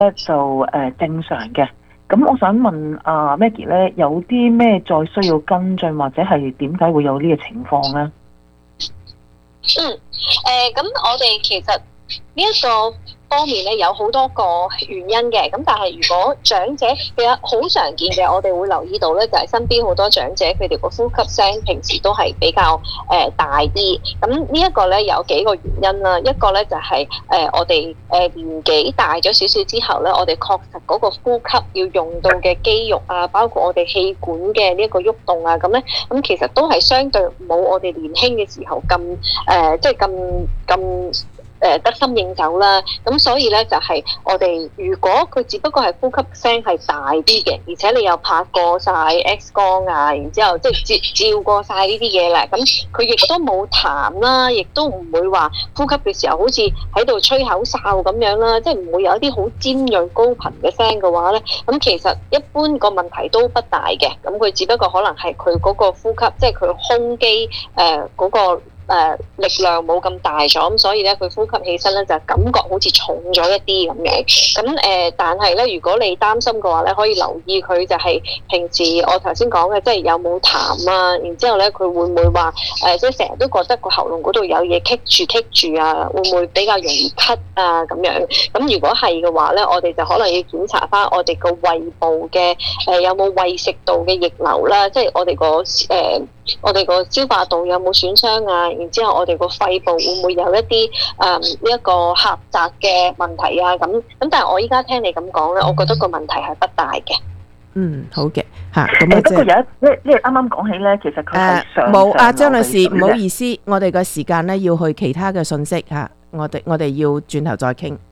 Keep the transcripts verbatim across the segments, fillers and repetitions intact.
咧就誒、呃、正常嘅。咁我想問啊 Maggie 咧，有啲咩再需要跟進，或者係點解會有呢個情況咧？ 嗯，誒、呃，咁我哋其實呢一個方面咧有好多個原因嘅，咁但係如果長者其實好常見嘅，我哋會留意到咧，就係身邊好多長者佢哋個呼吸聲平時都係比較誒、呃、大啲。咁呢一個咧有幾個原因啦，一個咧就係、是、誒、呃、我哋誒年紀大咗少少之後咧，我哋確實嗰個呼吸要用到嘅肌肉啊，包括我哋氣管嘅呢一個喐動啊，咁咧咁其實都係相對冇我哋年輕嘅時候咁誒，即係咁咁。誒得心應手啦，咁所以咧就係、是、我哋如果佢只不過係呼吸聲係大啲嘅，而且你又拍過晒 X 光啊，然之後即係照照過晒呢啲嘢啦，咁佢亦都冇痰啦，亦都唔會話呼吸嘅時候好似喺度吹口哨咁樣啦，即係唔會有一啲好尖鋭高頻嘅聲嘅話咧，咁其實一般個問題都不大嘅，咁佢只不過可能係佢嗰個呼吸，即係佢胸肌誒嗰、呃那個。誒、呃、力量冇咁大咗，咁所以咧佢呼吸起身咧就感覺好似重咗一啲咁樣。咁誒、呃，但係咧如果你擔心嘅話咧，可以留意佢就係平時我頭先講嘅，即係有冇痰啊，然之後咧佢會唔會話誒、呃，即係成日都覺得個喉嚨嗰度有嘢棘住棘住啊，會唔會比較容易咳啊咁樣？咁如果係嘅話咧，我哋就可能要檢查翻我哋個胃部嘅誒、呃、有冇胃食道嘅逆流啦，即係我哋個誒。呃我哋個消化道有冇損傷啊？然之後我哋個肺部會唔會有一啲誒呢一個狹窄嘅問題啊？咁咁，但係我依家聽你咁講咧，我覺得個問題係不大嘅。 嗯，好嘅嚇，咁啊不過有一即係即係啱啱講起咧，其實佢係上冇啊，張律上師， 流嘅唔好意思，我哋個時間咧要去其他嘅信息嚇，我哋我哋要轉頭再傾。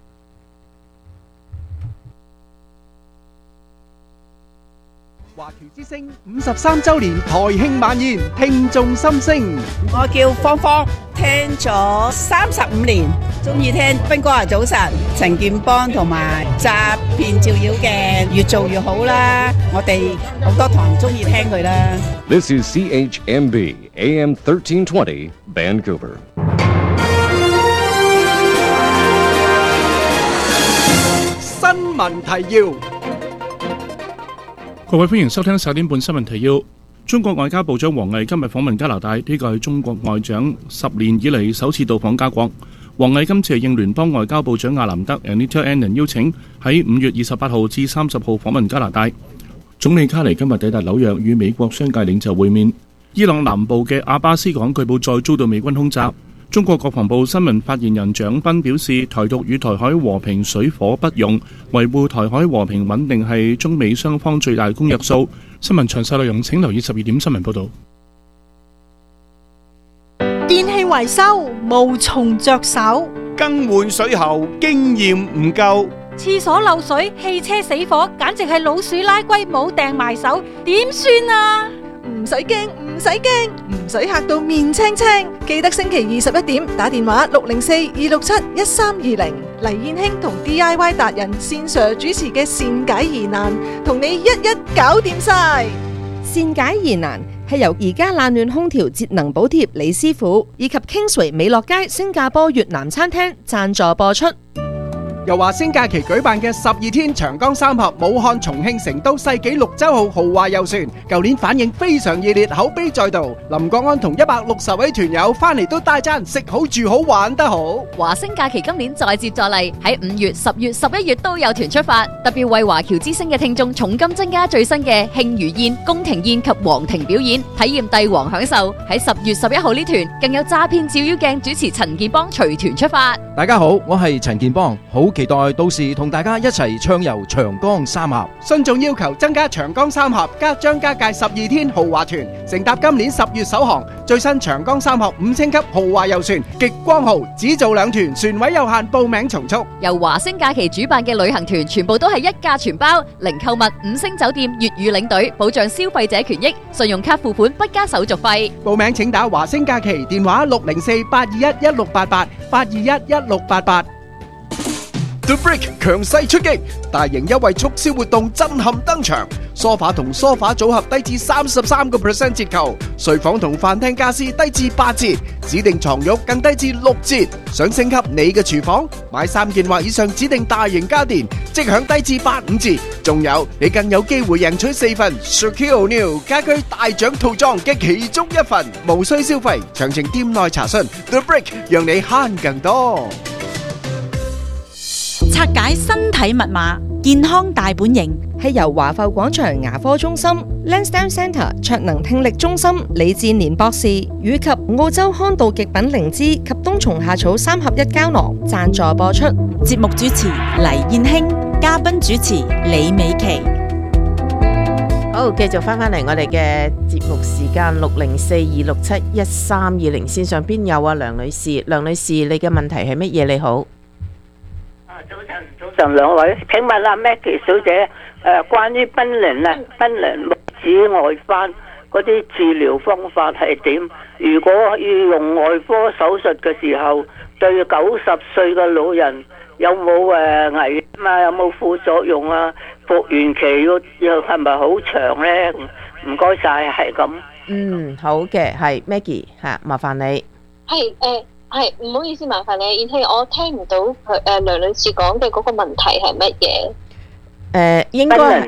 華僑之聲五十三週年台慶晚宴，聽眾心聲。 我叫芳芳，聽咗三十五年，中意聽斌哥啊早晨，陳健邦同埋詐騙照妖嘅，越做越好啦。我哋好多堂中意聽佢啦。 This is C H M B A M thirteen twenty Vancouver。 新聞提要。 各位歡迎收聽十點半新聞提要。中國外交部長王毅今日訪問加拿大，呢個係中國外長十年以嚟首次到訪加國。王毅今次係應聯邦外交部長亞南德 Anita Anand 邀請，喺五月二十八號至三十號訪問加拿大。總理卡尼今日抵達紐約，與美國商界領袖會面。伊朗南部嘅阿巴斯港據報再遭到美軍空襲。中國國防部新聞發言人蔣斌表示，台獨與台海和平水火不容，維護台海和平穩定係中美雙方最大公約數。新聞詳細內容請留意十二點新聞報道。 電器維修無從着手， 更換水喉經驗唔夠， 廁所漏水、汽車死火，簡直係老鼠拉龜冇掟埋手，點算啊？ 唔使驚，唔使驚，唔使嚇到面青青。記得星期二十一點打電話六零四二六七一三二零，黎燕卿同 D I Y 達人線上主持嘅善解疑難，同你一一搞掂晒。 善解疑難係由而家冷暖空調節能補貼李師傅以及 Kingsway 美樂街新加坡越南餐廳贊助播出。 由華星假期舉辦嘅十二天長江三峽武漢、重慶、成都世紀綠洲號豪華遊船，舊年反應非常熱烈，口碑再度。林國安同一百六十位團友翻嚟都大讚食好住好玩得好。 華星假期今年再接再厲，喺五月、十月、十一月都有團出發，特別為華僑之星嘅聽眾重金增加最新嘅慶餘宴、宮廷宴及皇庭表演，體驗帝王享受。喺十月十一號呢團更有詐騙照妖鏡主持陳健邦隨團出發。 大家好，我係陳健邦，好期待到時同大家一齊暢遊長江三峽。 信眾要求增加長江三峽加張家界十二天豪華團，乘搭今年十月首航最新長江三峽五星級豪華遊船極光號，只做兩團，船位有限，報名從速。 由華星假期主辦嘅旅行團全部都係一價全包，零購物、五星酒店、粵語領隊，保障消費者權益，信用卡付款不加手續費。 報名請打華星假期電話六零四八二一一六八八八二一一六八八。 The Brick 強勢出擊，大型優惠促銷活動震撼登場。梳化同梳化組合低至三十三個 percent 折扣，睡房同飯廳家私低至八折，指定床褥更低至六折。想升級你嘅廚房，買三件或以上指定大型家電，即享低至八五折。仲有，你更有機會贏取四份 Shaquille O'Neal 家居大獎套裝嘅其中一份，無需消費。詳情店內查詢。The Brick 讓你慳更多。 拆解身體密碼，健康大本營係由華埠廣場牙科中心、Lansdowne Centre 卓能聽力中心李志年博士以及澳洲康道極品靈芝及冬蟲夏草三合一膠囊贊助播出。 節目主持黎燕卿，嘉賓主持李美琪。 好，繼續翻返嚟我哋嘅節目時間，六零四二六七一三二零線上邊有啊，梁女士，梁女士，你嘅問題係乜嘢？你好。 早晨，早晨兩位，請問阿 Maggie 小姐，誒，關於賓靈啊，賓靈木子外翻嗰啲治療方法係點？如果要用外科手術嘅時候，對九十歲嘅老人有冇誒危險啊？有冇副作用啊？復原期要要係咪好長咧？唔該晒，係咁。 嗯，好嘅，係 Maggie 吓，麻煩你。 係誒。係唔好意思，麻煩你，燕卿，我聽唔到佢誒梁女士講嘅嗰個問題係乜嘢？ 誒，應該誒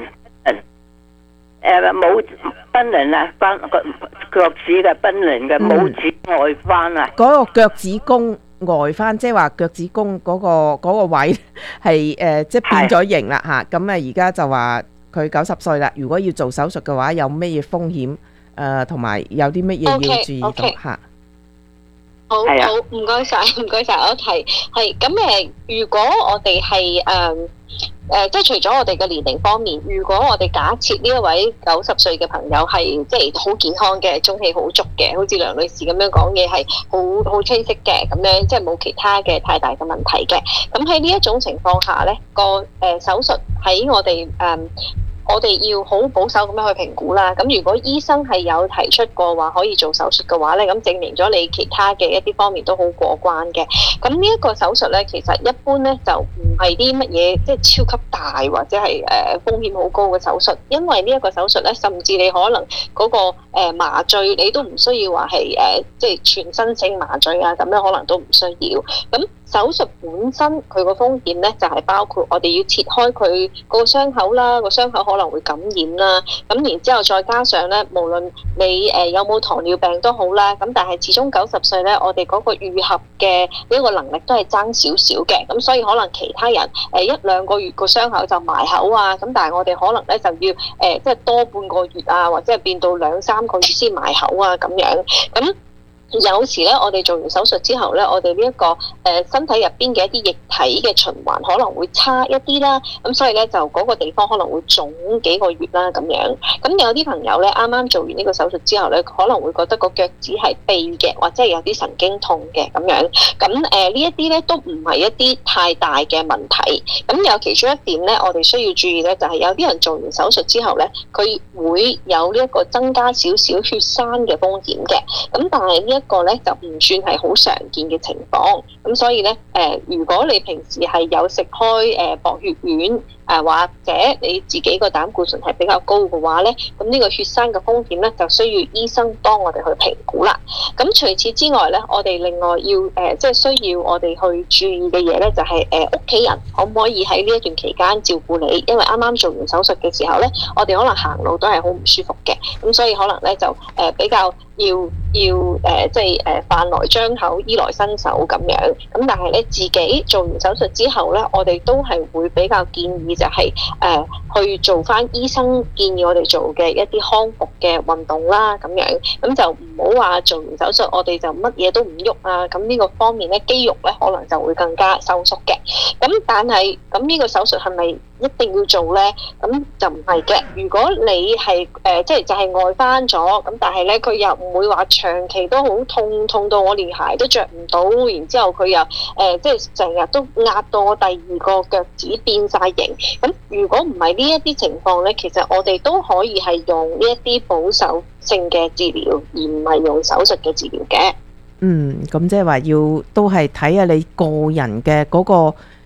冇賓靈啊，翻個腳趾嘅賓靈嘅拇指外翻啊。 嗰個腳趾公外翻，即係話腳趾公嗰個嗰個位係誒，即係變咗形啦嚇。咁啊，而家就話佢九十歲啦，如果要做手術嘅話，有咩嘢風險？誒，同埋有啲乜嘢要注意到嚇？ 好好，唔該晒，唔該晒。我提係咁誒，如果我哋係誒誒，即係除咗我哋嘅年齡方面，如果我哋假設呢一位九十歲嘅朋友係即係好健康嘅，中氣好足嘅，好似梁女士咁樣講嘢係好好清晰嘅，咁樣即係冇其他嘅太大嘅問題嘅。咁喺呢一種情況下咧，個誒、呃、手術喺我哋誒。呃我哋要好保守咁樣去評估啦。咁如果醫生係有提出過話可以做手術嘅話咧，咁證明咗你其他嘅一啲方面都好過關嘅。咁呢一個手術咧，其實一般咧就唔係啲乜嘢即係超級大或者係誒風險好高嘅手術，因為呢一個手術咧，甚至你可能嗰個誒麻醉你都唔需要話係誒即係全身性麻醉啊，咁樣可能都唔需要。咁手術本身佢個風險咧，就係包括我哋要切開佢個傷口啦，個傷口可能會感染啦。咁然之後再加上咧，無論你誒有冇糖尿病都好啦，咁但係始終九十歲咧，我哋嗰個愈合嘅呢個能力都係爭少少嘅。咁所以可能其他人誒一兩個月個傷口就埋口啊，咁但係我哋可能咧就要誒即係多半個月啊，或者係變到兩三個月先埋口啊咁樣。咁有時咧，我哋做完手術之後咧，我哋呢一個誒、呃、身體入邊嘅一啲液體嘅循環可能會差一啲啦，咁所以咧就嗰個地方可能會腫幾個月啦咁樣。咁有啲朋友咧，啱啱做完呢個手術之後咧，可能會覺得個腳趾係痹嘅，或者係有啲神經痛嘅咁樣。咁誒、呃、呢一啲咧都唔係一啲太大嘅問題。咁有其中一點咧，我哋需要注意咧，就係、是、有啲人做完手術之後咧，佢會有呢一個增加少少血栓嘅風險嘅。咁但係呢一個咧就唔算係好常見嘅情況，咁所以咧誒、呃，如果你平時係有食開誒薄血丸，誒、呃、或者你自己個膽固醇係比較高嘅話咧，咁呢個血栓嘅風險咧就需要醫生幫我哋去評估啦。咁除此之外咧，我哋另外要誒、呃、即係需要我哋去注意嘅嘢咧，就係誒屋企人可唔可以喺呢一段期間照顧你？因為啱啱做完手術嘅時候咧，我哋可能行路都係好唔舒服嘅，咁所以可能咧就誒、呃、比較要要誒、呃、即係誒飯來張口，衣來伸手咁樣。咁但係咧自己做完手術之後咧，我哋都係會比較建議就係、是、誒、呃、去做翻醫生建議我哋做嘅一啲康復嘅運動啦咁樣。咁就唔好話做完手術我哋就乜嘢都唔喐啊。咁呢個方面咧，肌肉咧可能就會更加收縮嘅。咁但係咁呢個手術係咪一定要做咧？咁就唔係嘅。如果你係誒、呃、即係就係外翻咗，咁但係咧佢又唔會話長期都好痛，痛到我連鞋都着唔到，然之後佢又誒、呃、即係成日都壓到我第二個腳趾變晒形。咁如果唔係呢一啲情況咧，其實我哋都可以係用呢一啲保守性嘅治療，而唔係用手術嘅治療嘅。 嗯，咁即係話要都係睇下你個人嘅嗰個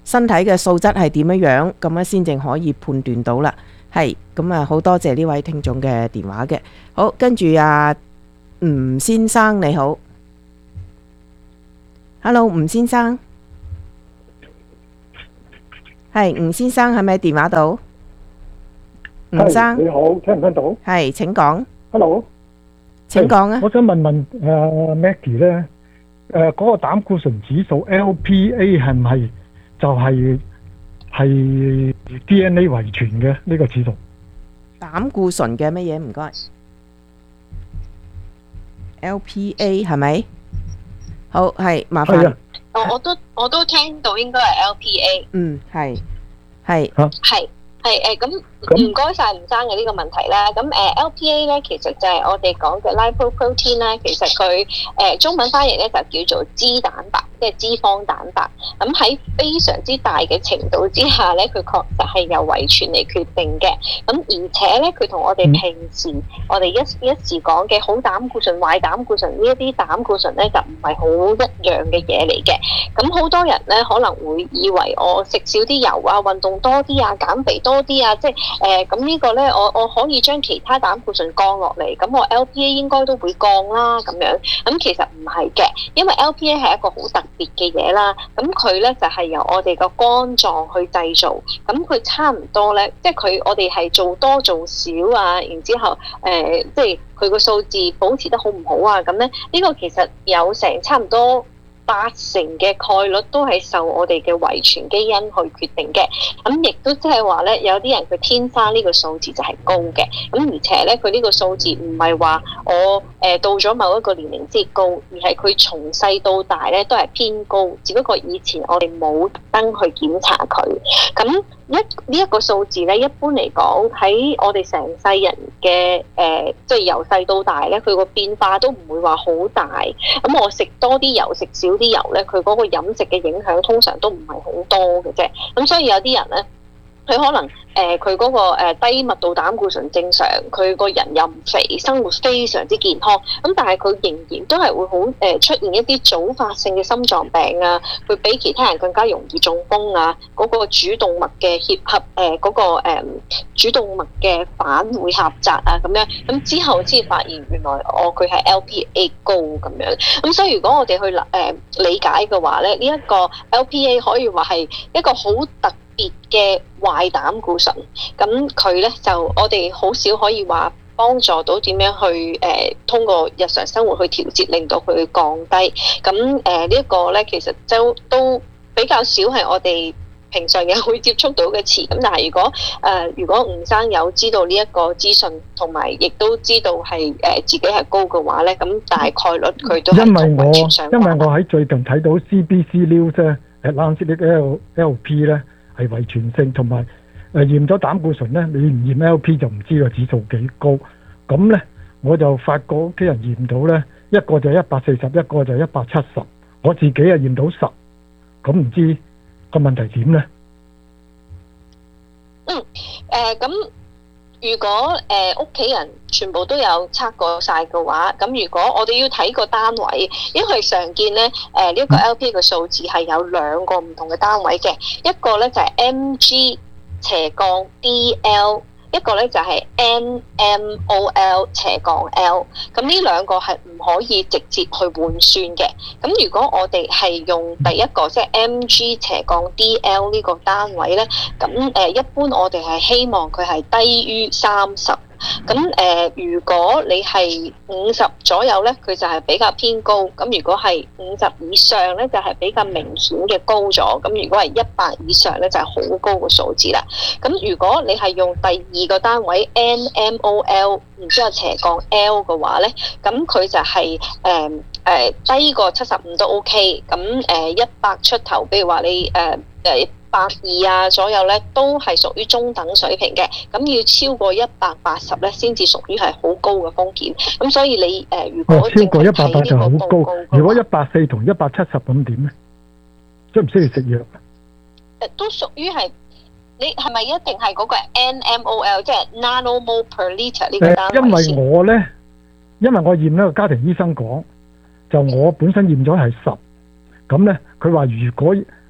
身體嘅素質係點樣樣，咁樣先至可以判斷到啦。係咁啊，好多謝呢位聽眾嘅電話嘅。好，跟住啊，吳先生你好 ，Hello， 吳先生，係吳先生係咪喺電話度？吳生你好，聽唔聽到？ 係，請講。 Hello， 請講啊！ 我想問問誒、uh, Maggie 咧，誒、呃、嗰、那個膽固醇指數 L P A 係唔係就係係 D N A 遺傳嘅呢個指數？ 膽固醇嘅乜嘢？唔該。L P A 係咪？好，係麻煩。 哦，我都我都聽到應該係 L P A。 嗯，係係。 係。係誒，咁唔該晒吳生嘅呢個問題啦。咁誒 L P A 咧，其實就係我哋講嘅 lipoprotein 啦。其實佢誒中文翻譯咧就叫做脂蛋白，即係脂肪蛋白。咁喺非常之大嘅程度之下咧，佢確實係由遺傳嚟決定嘅。咁而且咧，佢同我哋平時我哋一一時講嘅好膽固醇、壞膽固醇呢一啲膽固醇咧，就唔係好一樣嘅嘢嚟嘅。咁好多人咧可能會以為我食少啲油啊、運動多啲啊、減肥多啲啊，即係誒咁呢個咧，我我可以將其他膽固醇降落嚟，咁我 L P A 應該都會降啦咁樣。咁其實唔係嘅，因為 L P A 係一個好特別嘅嘢啦。咁佢咧就係由我哋個肝臟去製造，咁佢差唔多咧，即係佢我哋係做多做少啊，然之後誒即係佢個數字保持得好唔好啊？咁咧呢個其實有成差唔多八成嘅概率都係受我哋嘅遺傳基因去決定嘅，咁亦都即係話咧，有啲人佢天生呢個數字就係高嘅，咁而且咧佢呢個數字唔係話我誒、呃、到咗某一個年齡先高，而係佢從細到大咧都係偏高，只不過以前我哋冇登去檢查佢，咁一呢一個數字咧，一般嚟講喺我哋成世人嘅誒，即係由細到大咧，佢個變化都唔會話好大。咁我食多啲油，食少啲油咧，佢嗰個飲食嘅影響通常都唔係好多嘅啫。咁所以有啲人咧，佢可能誒佢嗰個誒低密度膽固醇正常，佢個人又唔肥，生活非常之健康。咁但係佢仍然都係會好誒出現一啲早發性嘅心臟病啊，會比其他人更加容易中風啊。嗰、嗰個主動脈嘅協合誒嗰個誒主動脈嘅瓣會狹窄啊咁樣。咁之後先發現原來哦佢係 L P A 高咁樣。咁所以如果我哋去誒、呃、理解嘅話咧，呢、呢、一個 L P A 可以話係一個好特別嘅壞膽固醇，咁佢咧就我哋好少可以話幫助到點樣去誒、呃、通過日常生活去調節，令到佢降低。咁誒、呃這個、呢一個咧其實就都比較少係我哋平常嘅會接觸到嘅詞。咁但係如果誒、呃、如果吳生有知道呢一個資訊，同埋亦都知道係誒、呃、自己係高嘅話咧，咁大概率佢都係因為我同遺傳相關。 因為我喺最近睇到 C B C News 咧，誒 Lancet L P 咧。係遺傳性，同埋誒驗咗膽固醇咧，你唔驗 L P 就唔知個指數幾高。咁咧我就發覺屋企人驗到咧，一個就一百四十，一個就一百七十。我自己啊驗到十，咁唔知個問題點咧？ 嗯，誒咁。如果誒屋企人全部都有測過晒嘅話，咁如果我哋要睇個單位，因為常見咧誒呢一個 L P 嘅數字係有兩個唔同嘅單位嘅，一個咧就係 M G 斜槓 D L， 一個咧就係 N M O L 斜槓 L。咁呢兩個係唔可以直接去換算嘅。咁如果我哋係用第一個即係 M G 斜槓 D L 呢個單位咧，咁誒一般我哋係希望佢係低於三十。咁誒、呃，如果你係五十左右咧，佢就係比較偏高；咁如果係五十以上咧，就係、是、比較明顯嘅高咗。咁如果係一百以上咧，就係、是、好高嘅數字啦。咁如果你係用第二個單位 N M O L， 然之後斜槓 L 嘅話咧，咁佢就係誒誒低過七十五都 OK。咁誒一百出頭，比如話你誒誒。呃百二啊左右咧，都係屬於中等水平嘅。咁要超過一百八十咧，先至屬於係好高嘅風險。咁所以你誒、呃，如果超過一百八就好高。如果一百四同一百七十咁點咧？需唔需要食藥？ 誒，都屬於係。你係咪一定係嗰個 N M O L， 即係 nanomole per liter 呢個單位？因為我咧，因為我驗呢個家庭醫生講，就我本身驗咗係十，咁咧佢話如果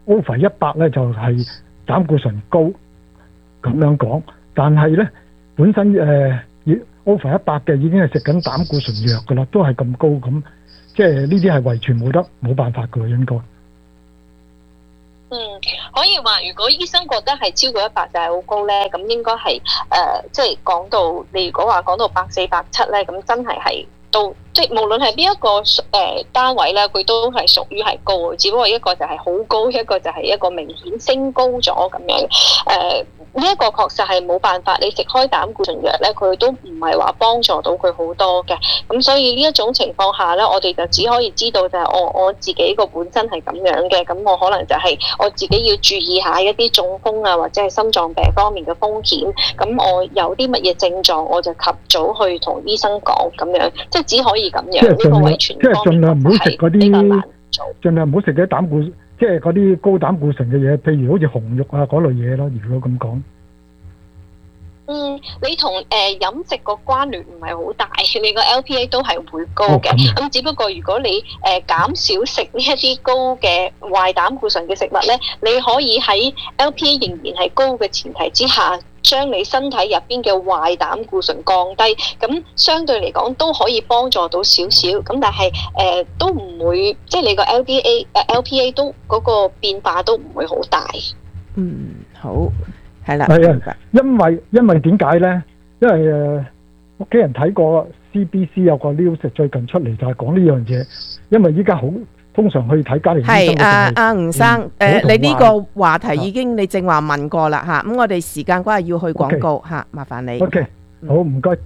over 一百咧就係膽固醇高咁樣講，但係咧本身誒 over 一百嘅已經係食緊膽固醇藥噶啦，都係咁高咁，即係呢啲係遺傳冇得冇辦法噶喎，應該。 嗯，可以話，如果醫生覺得係超過一百就係好高咧，咁應該係誒，即係講到你如果話講到百四百七咧，咁真係係到即係無論係邊一個誒、呃、單位咧，佢都係屬於係高嘅，只不過一個就係好高，一個就係一個明顯升高咗咁樣。誒、呃，呢、這、一個確實係冇辦法，你食開膽固醇藥咧，佢都唔係話幫助到佢好多嘅。咁所以呢一種情況下咧，我哋就只可以知道就係我我自己個本身係咁樣嘅，咁我可能就係我自己要注意下一啲中風啊，或者係心臟病方面嘅風險。咁我有啲乜嘢症狀，我就及早去同醫生講咁樣，即係只可以咁樣。 即係盡量，即係盡量唔好食嗰啲，盡量唔好食啲膽固，即係嗰啲高膽固醇嘅嘢，譬如好似紅肉啊嗰類嘢咯。如果咁講， 嗯，你同誒、呃、飲食個關聯唔係好大，你個 L P A 都係會高嘅。咁、哦、只不過如果你誒、呃、減少食呢一啲高嘅壞膽固醇嘅食物咧，你可以喺 L P A 仍然係高嘅前提之下，將你身體入邊嘅壞膽固醇降低，咁相對嚟講都可以幫助到少少。咁但係誒、呃、都唔會，即係你個 L D A 誒、呃、L P A 都嗰、嗰個變化都唔會好大。 嗯，好。係啦， 係啊，因為因為點解咧？因為誒屋企人睇過 C B C 有個 news 最近出嚟就係講呢樣嘢，因為依家好通常去睇家庭醫生。係啊，阿吳生，誒你呢個話題已經你正話問過啦嚇，咁我哋時間關係要去廣告嚇，麻煩你。OK，好唔該。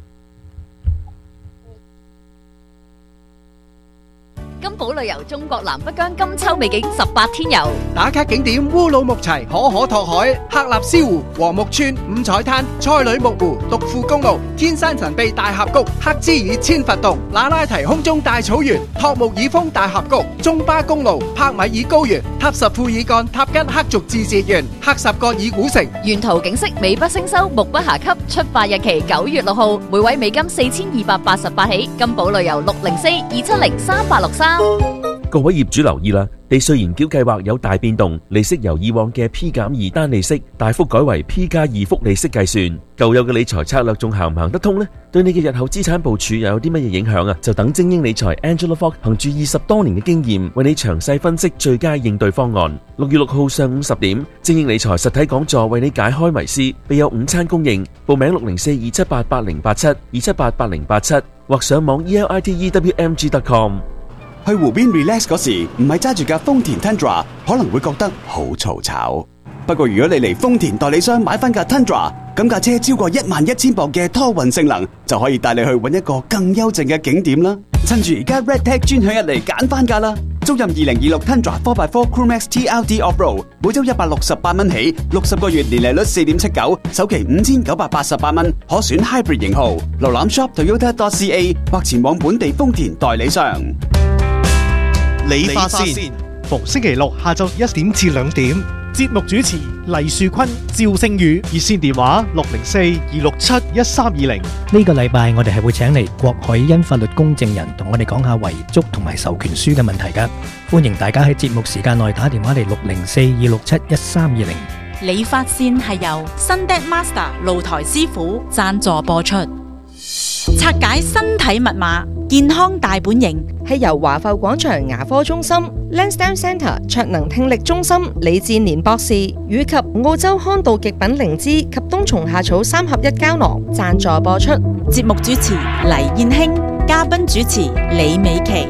金寶旅遊中國南北疆金秋美景十八天遊， 打卡景點烏魯木齊、可可托海、喀納斯湖、禾木村、五彩灘、塞里木湖、獨富公路、天山神秘大峽谷、克孜爾千佛洞、那拉提空中大草原、托木爾峰大峽谷、中巴公路、帕米爾高原、塔什庫爾幹、塔吉克族自治縣、克什格爾古城， 沿途景色美不勝收，目不暇給。出發日期九月六號，每位美金四千二百八十八起。金寶旅遊六零四二七零三八六三。 各位業主留意啦，地稅延繳計劃有大變動，利息由以往嘅 P 減二單利息大幅改為 P 加二複利息計算。舊有嘅理財策略仲行唔行得通呢？對你嘅日後資產部署又有啲乜嘢影響啊？就等精英理財 Angela Fox 憑住二十多年嘅經驗，為你詳細分析最佳應對方案。六月六號上午十點，精英理財實體講座為你解開迷思，備有午餐供應。報名六零四二七八八零八七二七八八零八七，或上網 e l i t e w m g dot com。 去湖邊 relax 嗰時，唔係揸住架豐田 Tundra， 可能會覺得好嘈吵。不過如果你嚟豐田代理商買翻架 Tundra， 咁架車超過一萬一千磅嘅拖運性能，就可以帶你去搵一個更幽靜嘅景點啦。趁住而家 Red Tag 專享日嚟揀翻架啦！租任二零二六 Tundra 四 by 四 Crewmax T L D Off-Road， 每周一百六十八蚊起，六十個月年利率四點七九，首期五千九百八十八蚊，可選 Hybrid 型號。瀏覽 shop toyota dot c a 或前往本地豐田代理商。 理髮線，逢星期六下晝一點至兩點。節目主持黎樹坤、趙星宇，熱線電話六零四二六七一三二零。 呢個禮拜我哋係會請嚟郭海欣法律公證人，同我哋講下遺囑同埋授權書嘅問題㗎。歡迎大家喺節目時間內打電話嚟六零四二六七一三二零。 理髮線係由 Sundeck Master 露台師傅贊助播出。拆解身體密碼，健康大本營係由華埠廣場牙科中心、Lansdowne Centre 卓能聽力中心李志年博士以及澳洲康道極品靈芝及冬蟲夏草三合一膠囊贊助播出。 節目主持黎燕卿，嘉賓主持李美琪。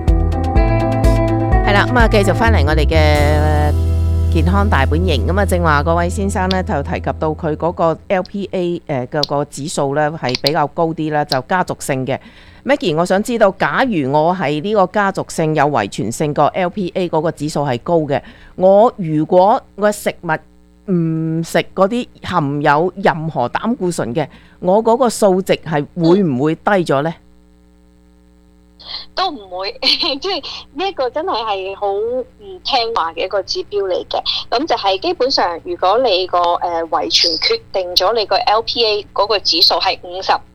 係啦，咁啊，繼續翻嚟我哋嘅健康大本營咁啊，正話嗰位先生咧就提及到佢嗰個 L P A 誒嘅個指數咧係比較高啲啦，就家族性嘅。Maggie， 我想知道，假如我係呢個家族性有遺傳性個 L P A 嗰個指數係高嘅，我如果我食物唔食嗰啲含有任何膽固醇嘅，我嗰個數值係會唔會低咗呢？ 都唔會，即係呢一個真係係好唔聽話嘅一個指標嚟嘅。咁就係基本上，如果你個誒遺傳決定咗你個 L P A 嗰個指數係五十，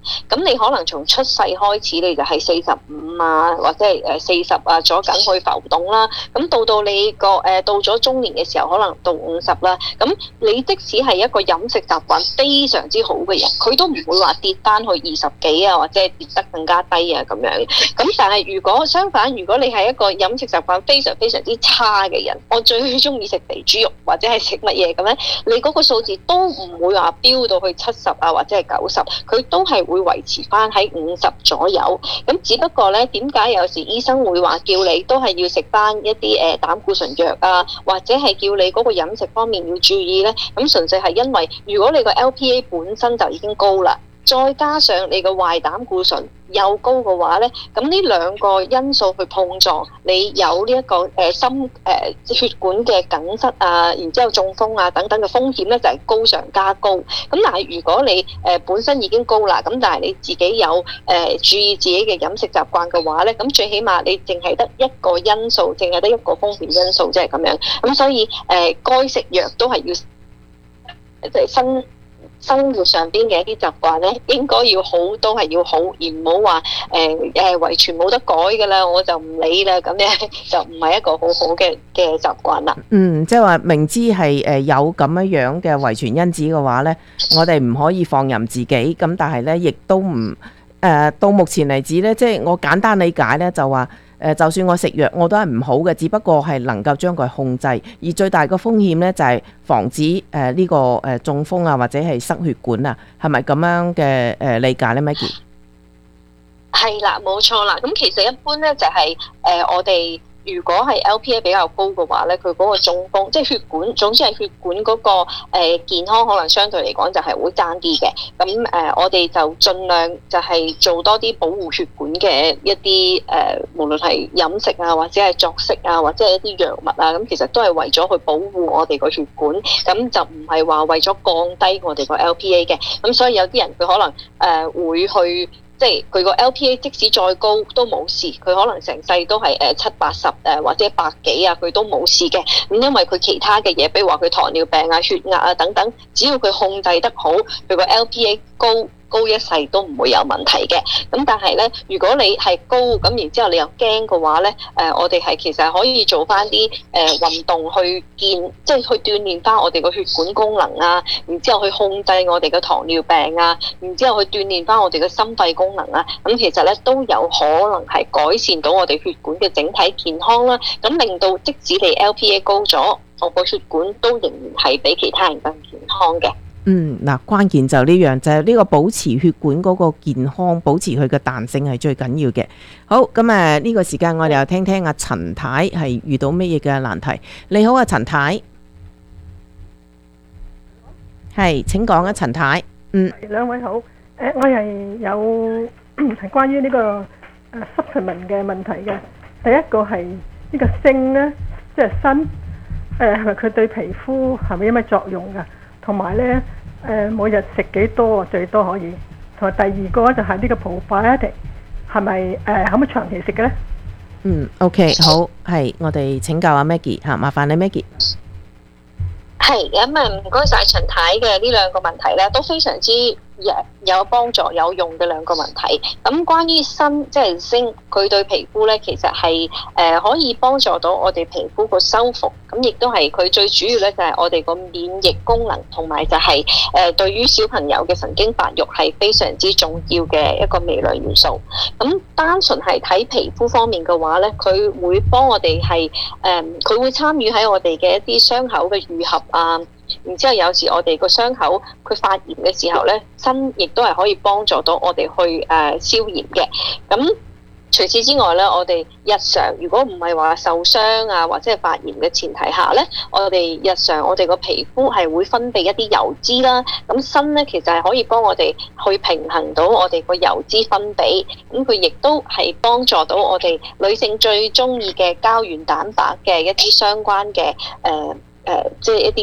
咁你可能從出世開始你就係四十五啊，或者係誒四十啊左緊去浮動啦。咁到到你個誒到咗中年嘅時候，可能到五十啦。咁你即使係一個飲食習慣非常之好嘅人，佢都唔會話跌翻去二十幾啊，或者係跌得更加低啊咁樣。咁但係如果相反，如果你係一個飲食習慣非常非常之差嘅人，我最中意食肥豬肉或者係食乜嘢咁咧，你嗰個數字都唔會話飆到去七十啊，或者係九十，佢都係會維持翻喺五十左右。咁只不過咧，點解有時醫生會話叫你都係要食翻一啲誒膽固醇藥啊，或者係叫你嗰個飲食方面要注意咧？咁純粹係因為如果你個 L P A 本身就已經高啦，再加上你個壞膽固醇又高嘅話咧，咁呢兩個因素去碰撞，你有呢、這、一個誒、呃、心誒、呃、血管嘅梗塞啊，然之後中風啊等等嘅風險咧就係、是、高上加高。咁但係如果你誒、呃、本身已經高啦，咁但係你自己有誒、呃、注意自己嘅飲食習慣嘅話咧，咁最起碼你淨係得一個因素，淨係得一個風險因素，即係咁樣。咁所以誒該食藥都係要即係新。生活上邊嘅一啲習慣咧，應該要好都係要好，而唔好話誒誒遺傳冇得改㗎啦，我就唔理啦，咁樣就唔係一個好好嘅嘅習慣啦。 嗯，即係話明知係誒有咁樣樣嘅遺傳因子嘅話咧，我哋唔可以放任自己，咁但係咧亦都唔誒到目前為止咧，即係我簡單理解咧就話。誒，就算我食藥，我都係唔好嘅，只不過係能夠將佢控制，而最大嘅風險呢，就係防止誒呢個誒中風啊，或者係塞血管啊，係咪咁樣嘅誒理解呢 Maggie？ 係啦，冇錯啦。咁其實一般呢，就係誒我哋。如果係 L P A 比較高嘅話咧，佢嗰個中風，即係血管，總之係血管嗰、那個、呃、健康，可能相對嚟講就係會爭啲嘅。咁誒、呃，我哋就盡量就係做多啲保護血管嘅一啲誒、呃，無論係飲食啊，或者係作息啊，或者係一啲藥物啊，咁其實都係為咗去保護我哋個血管，咁就唔係話為咗降低我哋個 L P A 嘅。咁所以有啲人佢可能誒、呃、會去。即係佢個 L P A 即使再高都冇事，佢可能成世都係誒七八十誒或者百幾啊，佢都冇事嘅。咁因為佢其他嘅嘢，比如話佢糖尿病啊、血壓啊等等，只要佢控制得好，佢個 L P A 高。高一世都唔會有問題嘅，咁但係咧，如果你係高咁，然之後你又驚嘅話咧，誒、呃，我哋係其實可以做翻啲誒運動去健，即係去鍛鍊翻我哋個血管功能啊，然之後去控制我哋嘅糖尿病啊，然之後去鍛鍊翻我哋嘅心肺功能啊，咁其實咧都有可能係改善到我哋血管嘅整體健康啦，咁令到即使你 L P A 高咗，我個血管都仍然係比其他人更健康嘅。 嗯，嗱，關鍵就呢樣，就係呢個保持血管嗰個健康，保持佢嘅彈性係最緊要嘅。好，咁誒呢個時間我哋又聽聽阿陳太係遇到乜嘢嘅難題。你好啊，陳太，係請講啊，陳太。嗯， 兩位好。誒，我係有係關於呢個誒 supplement 嘅問題嘅。第一個係呢個鋅咧，即係鋅，誒係咪佢對皮膚係咪有咩作用㗎？同埋咧，誒每日食幾多最多可以？同埋第二個就係呢個 probiotic，係咪誒可唔可以長期食嘅咧？ 嗯 ，OK， 好，係我哋請教阿 Maggie 嚇，麻煩你 Maggie。 係咁啊，唔該晒陳太嘅呢兩個問題咧，都非常之有幫助、有用嘅兩個問題。咁關於鋅，即係鋅，佢對皮膚咧，其實係誒、呃、可以幫助到我哋皮膚個修復。咁亦都係佢最主要咧，就係、是、我哋個免疫功能，同埋就係、是、誒、呃、對於小朋友嘅神經發育係非常之重要嘅一個微量元素。咁單純係睇皮膚方面嘅話咧，佢會幫我哋係誒，佢、呃、會參與喺我哋嘅一啲傷口嘅愈合啊。然之後有時我哋個傷口佢發炎嘅時候咧，鋅亦都係可以幫助到我哋去誒、呃、消炎嘅。咁除此之外咧，我哋日常如果唔係話受傷啊或者係發炎嘅前提下咧，我哋日常我哋個皮膚係會分泌一啲油脂啦。咁鋅咧其實係可以幫我哋去平衡到我哋個油脂分泌。咁佢亦都係幫助到我哋女性最中意嘅膠原蛋白嘅一啲相關嘅誒誒，即係一啲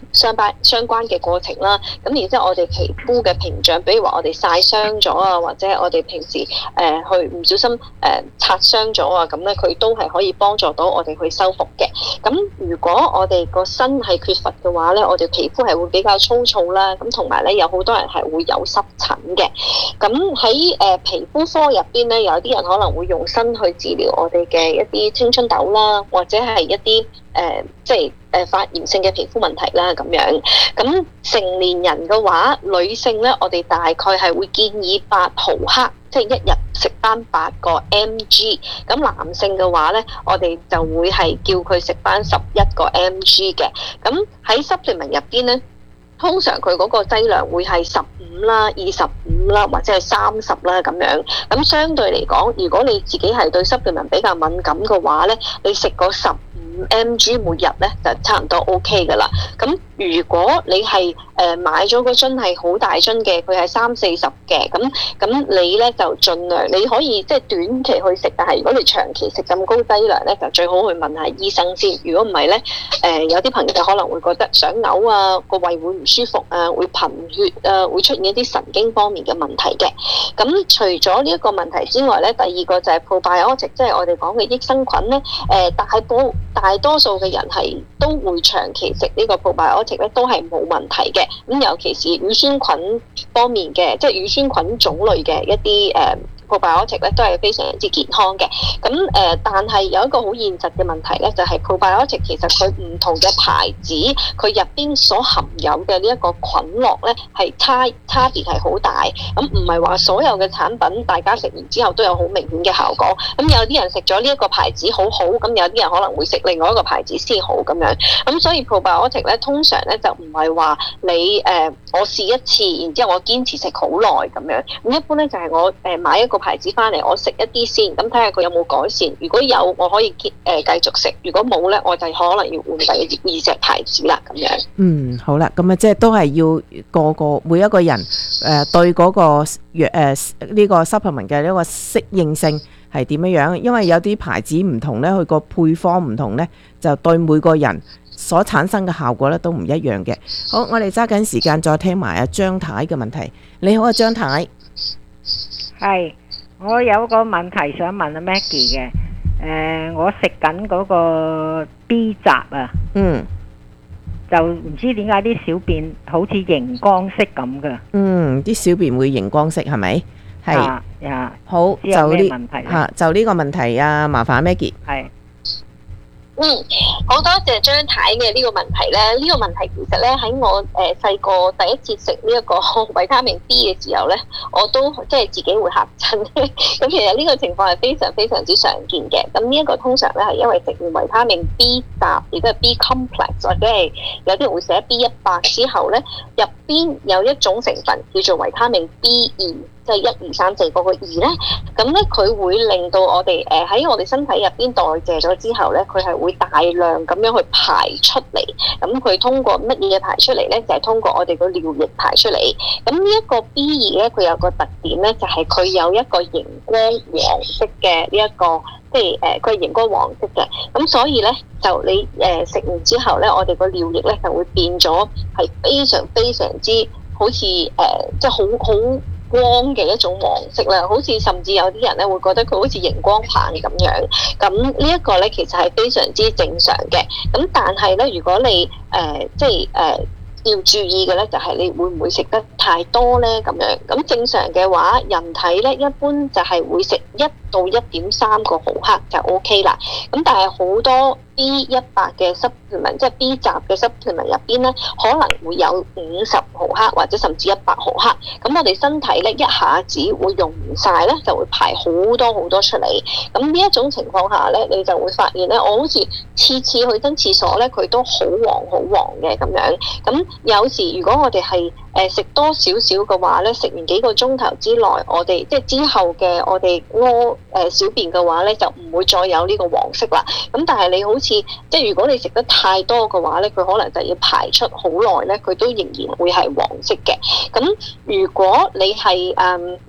相關相關嘅過程啦。咁然之後我哋皮膚嘅屏障，比如話我哋曬傷咗啊，或者我哋平時誒、呃、去唔小心誒、呃、擦傷咗啊，咁咧佢都係可以幫助到我哋去修復嘅。咁如果我哋個身係缺乏嘅話咧，我哋皮膚係會比較粗糙啦。咁同埋咧，有好多人係會有濕疹嘅。咁喺誒皮膚科入邊咧，有啲人可能會用鋅去治療我哋嘅一啲青春痘啦，或者係一啲誒、呃、即係誒發炎性嘅皮膚問題啦咁樣。咁成年人嘅話，女性咧，我哋大概係會建議八毫克，即係一日食翻八個 mg。咁男性嘅話咧，我哋就會係叫佢食翻十一個 mg 嘅。咁喺 supplement 入邊咧，通常佢嗰個劑量會係十五啦、二十五啦，或者係三十啦咁樣。咁相對嚟講，如果你自己係對 supplement 比較敏感嘅話咧，你食個十五 mg 每日咧就差唔多 OK 噶啦。咁如果你係誒、呃、買咗個樽係好大樽嘅，佢係三四十嘅，咁咁你咧就盡量你可以即係短期去食，但係如果你長期食咁高劑量咧，就最好去問下醫生先。如果唔係咧，誒、呃、有啲朋友可能會覺得想嘔啊，個胃會唔舒服啊，會貧血啊，會出現一啲神經方面嘅問題嘅。咁除咗呢一個問題之外咧，第二個就係 probiotic， 即係我哋講嘅益生菌咧。誒、呃、大多大多數嘅人係都會長期食呢個 probiotic 咧，都係冇問題嘅。咁尤其是乳酸菌方面嘅，即係乳酸菌種類嘅一啲誒。呃probiotic 咧都係非常之健康嘅。咁誒、呃，但係有一個好現實嘅問題咧，就係、是、probiotic 其實佢唔同嘅牌子，佢入邊所含有嘅呢一個菌落咧係差差別係好大。咁唔係話所有嘅產品大家食完之後都有好明顯嘅效果。咁有啲人食咗呢一個牌子好好，咁有啲人可能會食另外一個牌子先好咁樣。咁所以 probiotic 咧通常咧就唔係話你誒、呃、我試一次，然之後我堅持食好耐咁樣。咁一般咧就係、是、我誒、呃、買一個牌子翻嚟，我食一啲先，咁睇下佢有冇改善。如果有，我可以誒、呃、繼續食；如果冇咧，我就可能要換第二隻牌子啦。咁樣。 嗯，好啦，咁啊，即係都係要個個每一個人誒、呃、對嗰、那個藥誒呢個 supplement 嘅呢個適應性係點樣樣？因為有啲牌子唔同咧，佢個配方唔同咧，就對每個人所產生嘅效果咧都唔一樣嘅。好，我哋揸緊時間再聽埋阿張太嘅問題。你好啊，張太。 係。我有個問題想問阿 Maggie 嘅，誒、呃，我食緊嗰個 B 集啊， 嗯， 就唔知點解啲小便好似熒光色咁嘅， 嗯，啲小便會熒光色係咪？係， 啊，啊好，就呢嚇，就呢個問題啊，麻煩 Maggie。 係。 嗯，好多謝張太嘅呢個問題咧。呢、這個問題其實咧喺我誒細個第一次食呢一個維他命 B 嘅時候咧，我都即係自己會嚇親。咁其實呢個情況係非常非常之常見嘅。咁呢一個通常咧係因為食完維他命 B 集，亦都係 B complex 或者係有啲人會寫 B 一百之後咧，入邊有一種成分叫做維他命 B 二。即係一二三四嗰個二咧，咁咧佢會令到我哋誒喺我哋身體入邊代謝咗之後咧，佢係會大量咁樣去排出嚟。咁佢通過乜嘢排出嚟咧？就係、是、通過我哋個尿液排出嚟。咁呢一個 B 二咧，佢有個特點咧，就係、是、佢有一個熒光黃色嘅呢一個，即係誒佢係熒光黃色嘅。咁所以咧，就你誒食、呃、完之後咧，我哋個尿液咧就會變咗係非常非常之好似誒、呃，即係好好。光嘅一種黃色啦，好似甚至有啲人咧會覺得佢好似熒光棒咁樣。咁呢一個咧其實係非常之正常嘅。咁但係咧，如果你誒、呃、即係誒、呃、要注意嘅咧，就係你會唔會食得太多咧咁樣？咁正常嘅話，人體咧一般就係會食一到一點三個毫克就 O K 啦。咁但係好多 B 一百嘅 supplement， 即係 B 集嘅 supplement 入邊咧，可能會有五十毫克或者甚至一百毫克。咁我哋身體咧一下子會用唔晒咧，就會排好多好多出嚟。咁呢一種情況下咧，你就會發現咧，我好似次次去親廁所咧，佢都好黃好黃嘅咁樣。咁有時如果我哋係誒食多少少嘅話咧，食完幾個鐘頭之內，我哋即係之後嘅我哋屙誒小便嘅話咧，就唔會再有呢個黃色啦。咁但係你好似即係如果你食得太多嘅話咧，佢可能就要排出好耐咧，佢都仍然會係黃色嘅。咁如果你係誒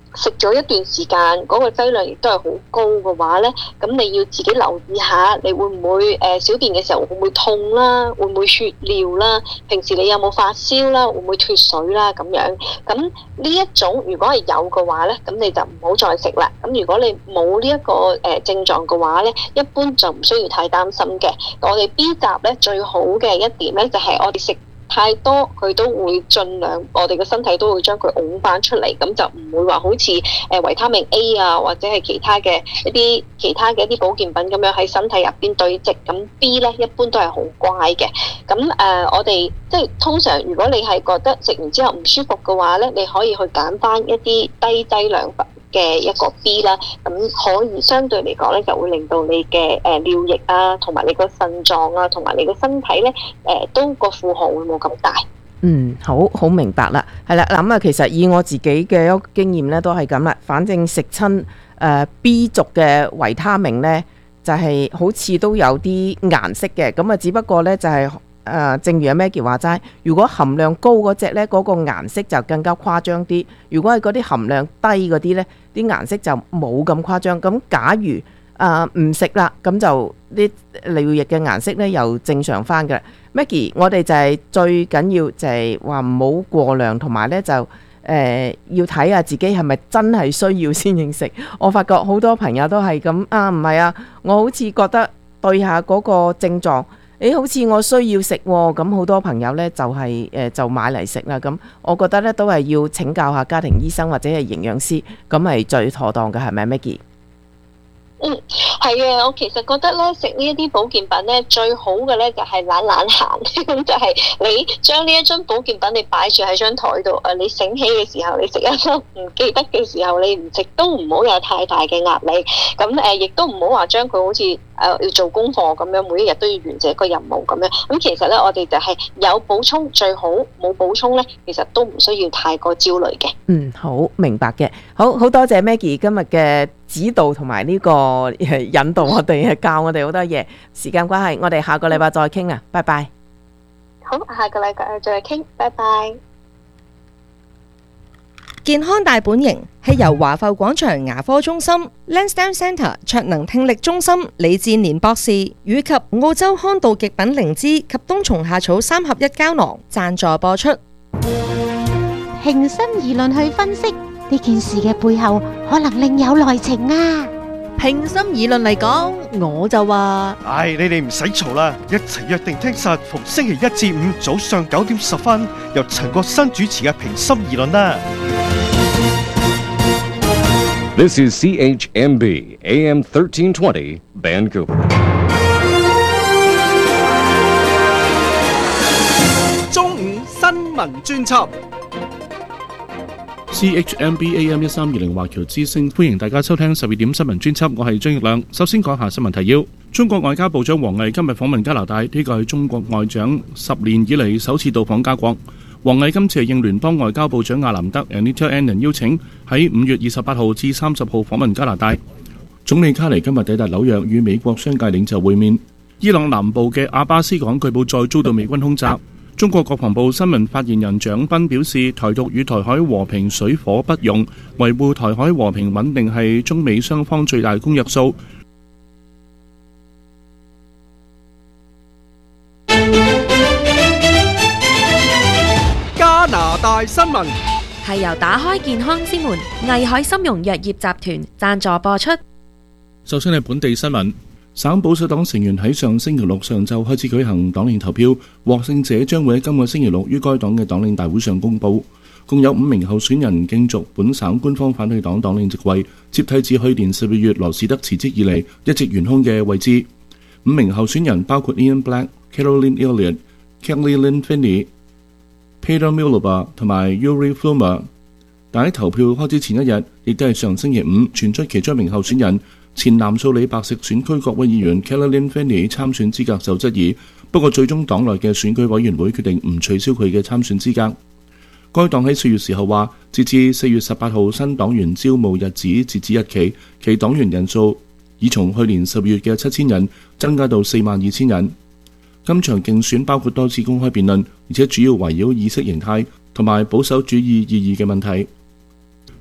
食咗一段時間，嗰、那個劑量亦都係好高嘅話咧，咁你要自己留意下，你會唔會誒、呃、小便嘅時候會唔會痛啦，會唔會血尿啦？平時你有冇發燒啦？會唔會脫水啦？咁樣咁呢一種如果係有嘅話咧，咁你就唔好再食啦。咁如果你冇呢一個誒、呃、症狀嘅話咧，一般就唔需要太擔心嘅。我哋 B 集咧最好嘅一點咧，就係、是、我哋食太多，佢都會盡量，我哋嘅身體都會將佢拱翻出嚟，咁就唔會話好似誒維他命 A 啊，或者係其他嘅一啲其他嘅一啲保健品咁樣喺身體入邊堆積。咁 B 咧一般都係好乖嘅。咁誒、呃，我哋即係通常，如果你係覺得食完之後唔舒服嘅話咧，你可以去揀翻一啲低劑量嘅一個 B 啦，咁可以相對嚟講咧，就會令到你嘅誒尿液啊，同埋你個腎臟啊，同埋你個身體咧，誒、呃、都個負荷會冇咁大。 嗯，好好明白啦，係啦，咁啊，其實以我自己嘅一個經驗咧，都係咁啦。反正食親誒 B 族嘅維他命咧，就係、是、好似都有啲顏色嘅，咁啊，只不過咧就係、是。誒、呃，正如阿 Maggie 話齋，如果含量高嗰隻呢，嗰、嗰個顏色就更加誇張啲；如果係嗰啲含量低嗰啲呢，啲顏色就冇咁誇張。咁假如誒唔食啦，咁、呃、就啲尿液嘅顏色呢又正常翻嘅。Maggie， 我哋就係最緊要就係話唔好過量，同埋呢就誒、呃、要睇下自己係咪真係需要先應食。我發覺好多朋友都係咁啊，唔係啊，我好似覺得對下嗰個症狀。誒，好似我需要食喎，咁好多朋友呢就係、是、誒、呃、就買嚟食啦。咁我覺得呢都係要請教下家庭醫生或者係營養師，咁係最妥當嘅，係咪 Maggie？ 嗯，係啊，我其實覺得咧食呢一啲保健品咧最好嘅咧就係懶懶閒，咁就係你將呢一樽保健品你擺住喺張台度，誒你醒起嘅時候你食一粒，唔記得嘅時候你唔食，都唔好有太大嘅壓力。咁誒亦都唔好話將佢好似誒要做功課咁樣，每一日都要完成一個任務咁樣。咁其實咧我哋就係有補充最好，冇補充咧其實都唔需要太過焦慮嘅。 嗯，好明白嘅，好好多謝 Maggie 今日嘅指導同埋呢個引導我哋，教我哋好多嘢。時間關係，我哋下個禮拜再傾啊，拜拜。 好，下個禮拜再傾，拜拜。 健康大本營係由華埠廣場牙科中心、Lansdowne Centre 卓能聽力中心李志年博士以及澳洲康道極品靈芝及冬蟲夏草三合一膠囊贊助播出。 平心而論去分析呢件事嘅背後，可能另有內情啊！ 平心而論嚟講，我就話： 唉，你哋唔使嘈啦，一齊約定聽實逢星期一至五早上九點十分，由陳國新主持嘅平心而論啦。 This is C H M B A M thirteen twenty Vancouver。 中午新聞專輯。 C H M B A M 一三二零華僑之聲，歡迎大家收聽十二點新聞專輯，我係張奕亮。首先講下新聞提要。中國外交部長王毅今日訪問加拿大，呢個係中國外長十年以嚟首次到訪加國。王毅今次係應聯邦外交部長亞蘭德 Anita Anand 邀請，喺五月二十八號至三十號訪問加拿大。總理卡尼今日抵達紐約，與美國商界領袖會面。伊朗南部嘅阿巴斯港據報再遭到美軍空襲。中國國防部新聞發言人蔣斌表示，台獨與台海和平水火不容，維護台海和平穩定係中美雙方最大公約數。 加拿大新聞係由打開健康之門藝海參茸藥業集團贊助播出。 首先係本地新聞。省保守黨成員喺上星期六上晝開始舉行黨領投票，獲勝者將會喺今個星期六於該黨嘅黨領大會上公佈。共有五名候選人競逐本省官方反對黨黨領職位，接替自去年十二月羅士德辭職以嚟一直懸空嘅位置。五名候選人包括 Ian Black、Caroline Elliott、Kelly Lynn Finney、Peter Miliband 同埋 Yuri Fluma。但喺投票開始前一日，亦都係上星期五，傳出其中一名候選人前南蘇里白石選區國會議員 Caroline Finney 參選資格受質疑，不過最終黨內嘅選舉委員會決定唔取消佢嘅參選資格。該黨喺四月時候話，截至四月十八號新黨員招募日子截止日期，其黨員人數已從去年十月嘅七千人增加到四萬二千人。今場競選包括多次公開辯論，而且主要圍繞意識形態同埋保守主義意義嘅問題。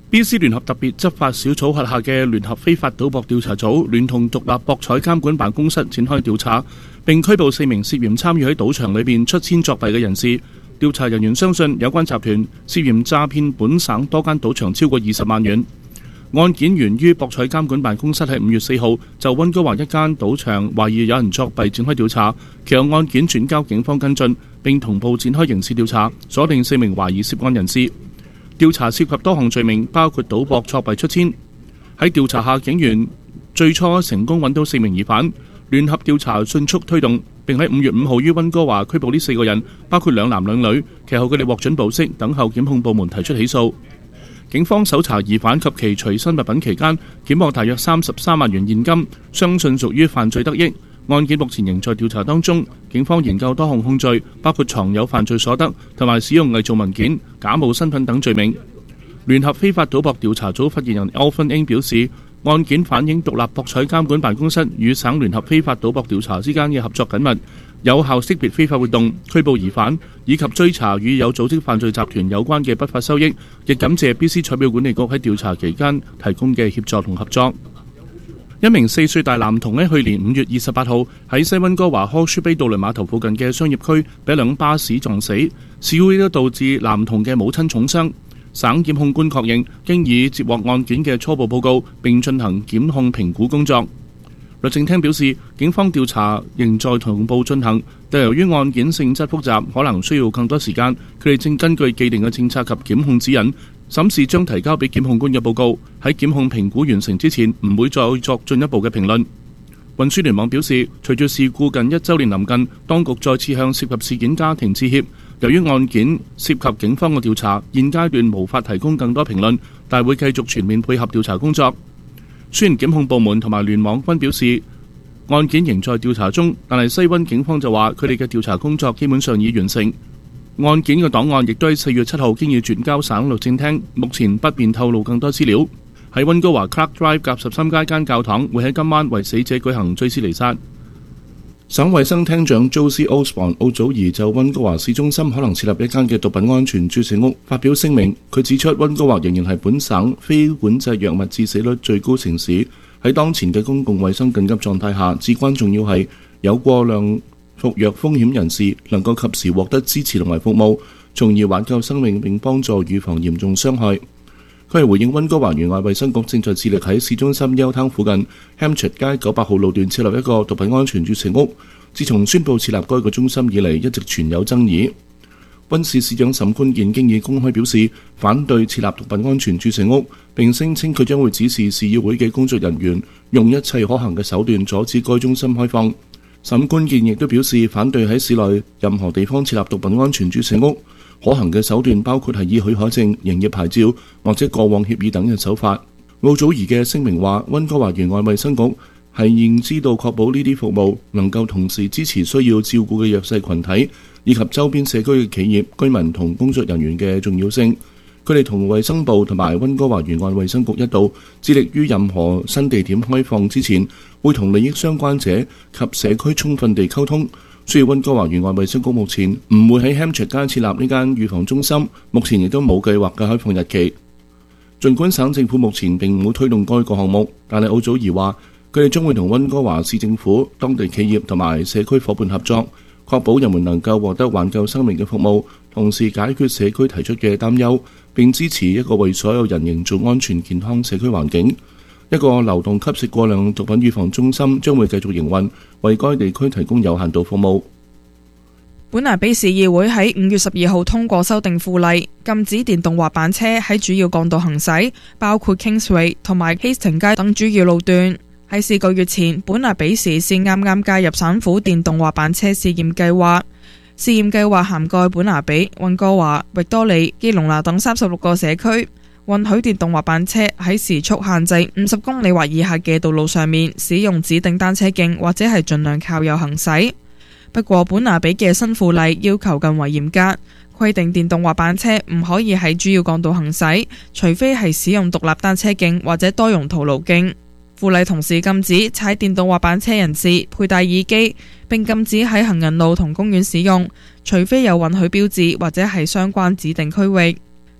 B C 聯合特別執法小組轄下嘅聯合非法賭博調查組聯同獨立博彩監管辦公室展開調查，並拘捕四名涉嫌參與喺賭場裏邊出千作弊嘅人士。調查人員相信有關集團涉嫌詐騙本省多間賭場超過二十萬元。案件源於博彩監管辦公室喺五月四號就溫哥華一間賭場懷疑有人作弊展開調查，其後案件轉交警方跟進，並同步展開刑事調查，鎖定四名懷疑涉案人士。調查涉及多項罪名，包括賭博作弊出千。喺調查下，警員最初成功揾到四名疑犯，聯合調查迅速推動，並喺五月五號於溫哥華拘捕呢四個人，包括兩男兩女。其後佢哋獲准保釋，等候檢控部門提出起訴。警方搜查疑犯及其隨身物品期間，檢獲大約三十三萬元現金，相信屬於犯罪得益。案件目前仍在調查當中，警方研究多項控罪，包括藏有犯罪所得同埋使用偽造文件、假冒身份等罪名。聯合非法賭博調查組發言人 Alvin Ng 表示，案件反映獨立博彩監管辦公室與省聯合非法賭博調查之間嘅合作緊密，有效識別非法活動、拘捕疑犯以及追查與有組織犯罪集團有關嘅不法收益。亦感謝 B C 彩票管理局喺調查期間提供嘅協助同合作。一名四歲大男童喺去年五月二十八號喺西溫哥華柯舒卑渡輪碼頭附近嘅商業區被一輛巴士撞死，事故亦都導致男童嘅母親重傷。省檢控官確認經已接獲案件嘅初步報告，並進行檢控評估工作。律政廳表示，警方調查仍在同步進行，但由於案件性質複雜，可能需要更多時間。佢哋正根據既定嘅政策及檢控指引，審視將提交俾檢控官嘅報告。喺檢控評估完成之前，唔會再作進一步嘅評論。運輸聯網表示，隨住事故近一週年臨近，當局再次向涉及事件家庭致歉。由於案件涉及警方嘅調查，現階段無法提供更多評論，但會繼續全面配合調查工作。雖然檢控部門同埋聯網均表示案件仍在調查中，但係西溫警方就話佢哋嘅調查工作基本上已完成。案件嘅檔案亦都喺四月七號經已轉交省律政廳，目前不便透露更多資料。喺溫哥華 Clark Drive 夾十三街間教堂會喺今晚為死者舉行追思彌撒。省衛生廳長 Josie Osborne 奧祖兒就溫哥華市中心可能設立一間嘅毒品安全注射屋發表聲明。佢指出，溫哥華仍然係本省非管制藥物致死率最高城市。喺當前嘅公共衛生緊急狀態下，至關重要係有過量服藥風險人士能夠及時獲得支持同埋服務，從而挽救生命並幫助預防嚴重傷害。佢係回應溫哥華沿岸衛生局正在致力喺市中心休灘附近 Hampshire 街九百號路段設立一個毒品安全注射屋。自從宣布設立該個中心以嚟，一直存有爭議。溫市市長沈坤健經已公開表示反對設立毒品安全注射屋，並聲稱佢將會指示市議會嘅工作人員用一切可行嘅手段阻止該中心開放。沈坤健亦都表示反對喺市內任何地方設立毒品安全注射屋。可行嘅手段包括係以許可證、營業牌照或者過往協議等嘅手法。奧祖兒嘅聲明話，溫哥華沿岸衛生局係認知道確保呢啲服務能夠同時支持需要照顧嘅弱勢群體以及周邊社區嘅企業、居民同工作人員嘅重要性。佢哋同衛生部同埋溫哥華沿岸衛生局一道，致力於任何新地點開放之前，會同利益相關者及社區充分地溝通。所以溫哥華沿岸衛生局目前唔會喺 Hampshire 街設立呢間預防中心，目前亦都冇計劃嘅開放日期。儘管省政府目前並冇推動該個項目，但係奧祖兒話佢哋將會同溫哥華市政府、當地企業同埋社區夥伴合作，確保人們能夠獲得挽救生命嘅服務，同時解決社區提出嘅擔憂，並支持一個為所有人營造安全健康社區環境。一個流動吸食過量毒品預防中心將會繼續營運，為該地區提供有限度服務。 本拿比市議會喺五月十二號通過修訂附例，禁止電動滑板車喺主要幹道行駛，包括 Kingsway 同埋 Hastings 街等主要路段。喺四個月前，本拿比市先啱啱加入省府電動滑板車試驗計劃。試驗計劃涵蓋本拿比、溫哥華、域多利、基隆拿等三十六個社區，允許電動滑板車喺時速限制五十公里或以下嘅道路上面使用指定單車徑，或者係盡量靠右行駛。不過本拿比嘅新附例要求更為嚴格，規定電動滑板車唔可以喺主要幹道行駛，除非係使用獨立單車徑或者多用途路徑。附例同時禁止踩電動滑板車人士佩戴耳機，並禁止喺行人路同公園使用，除非有允許標誌或者係相關指定區域。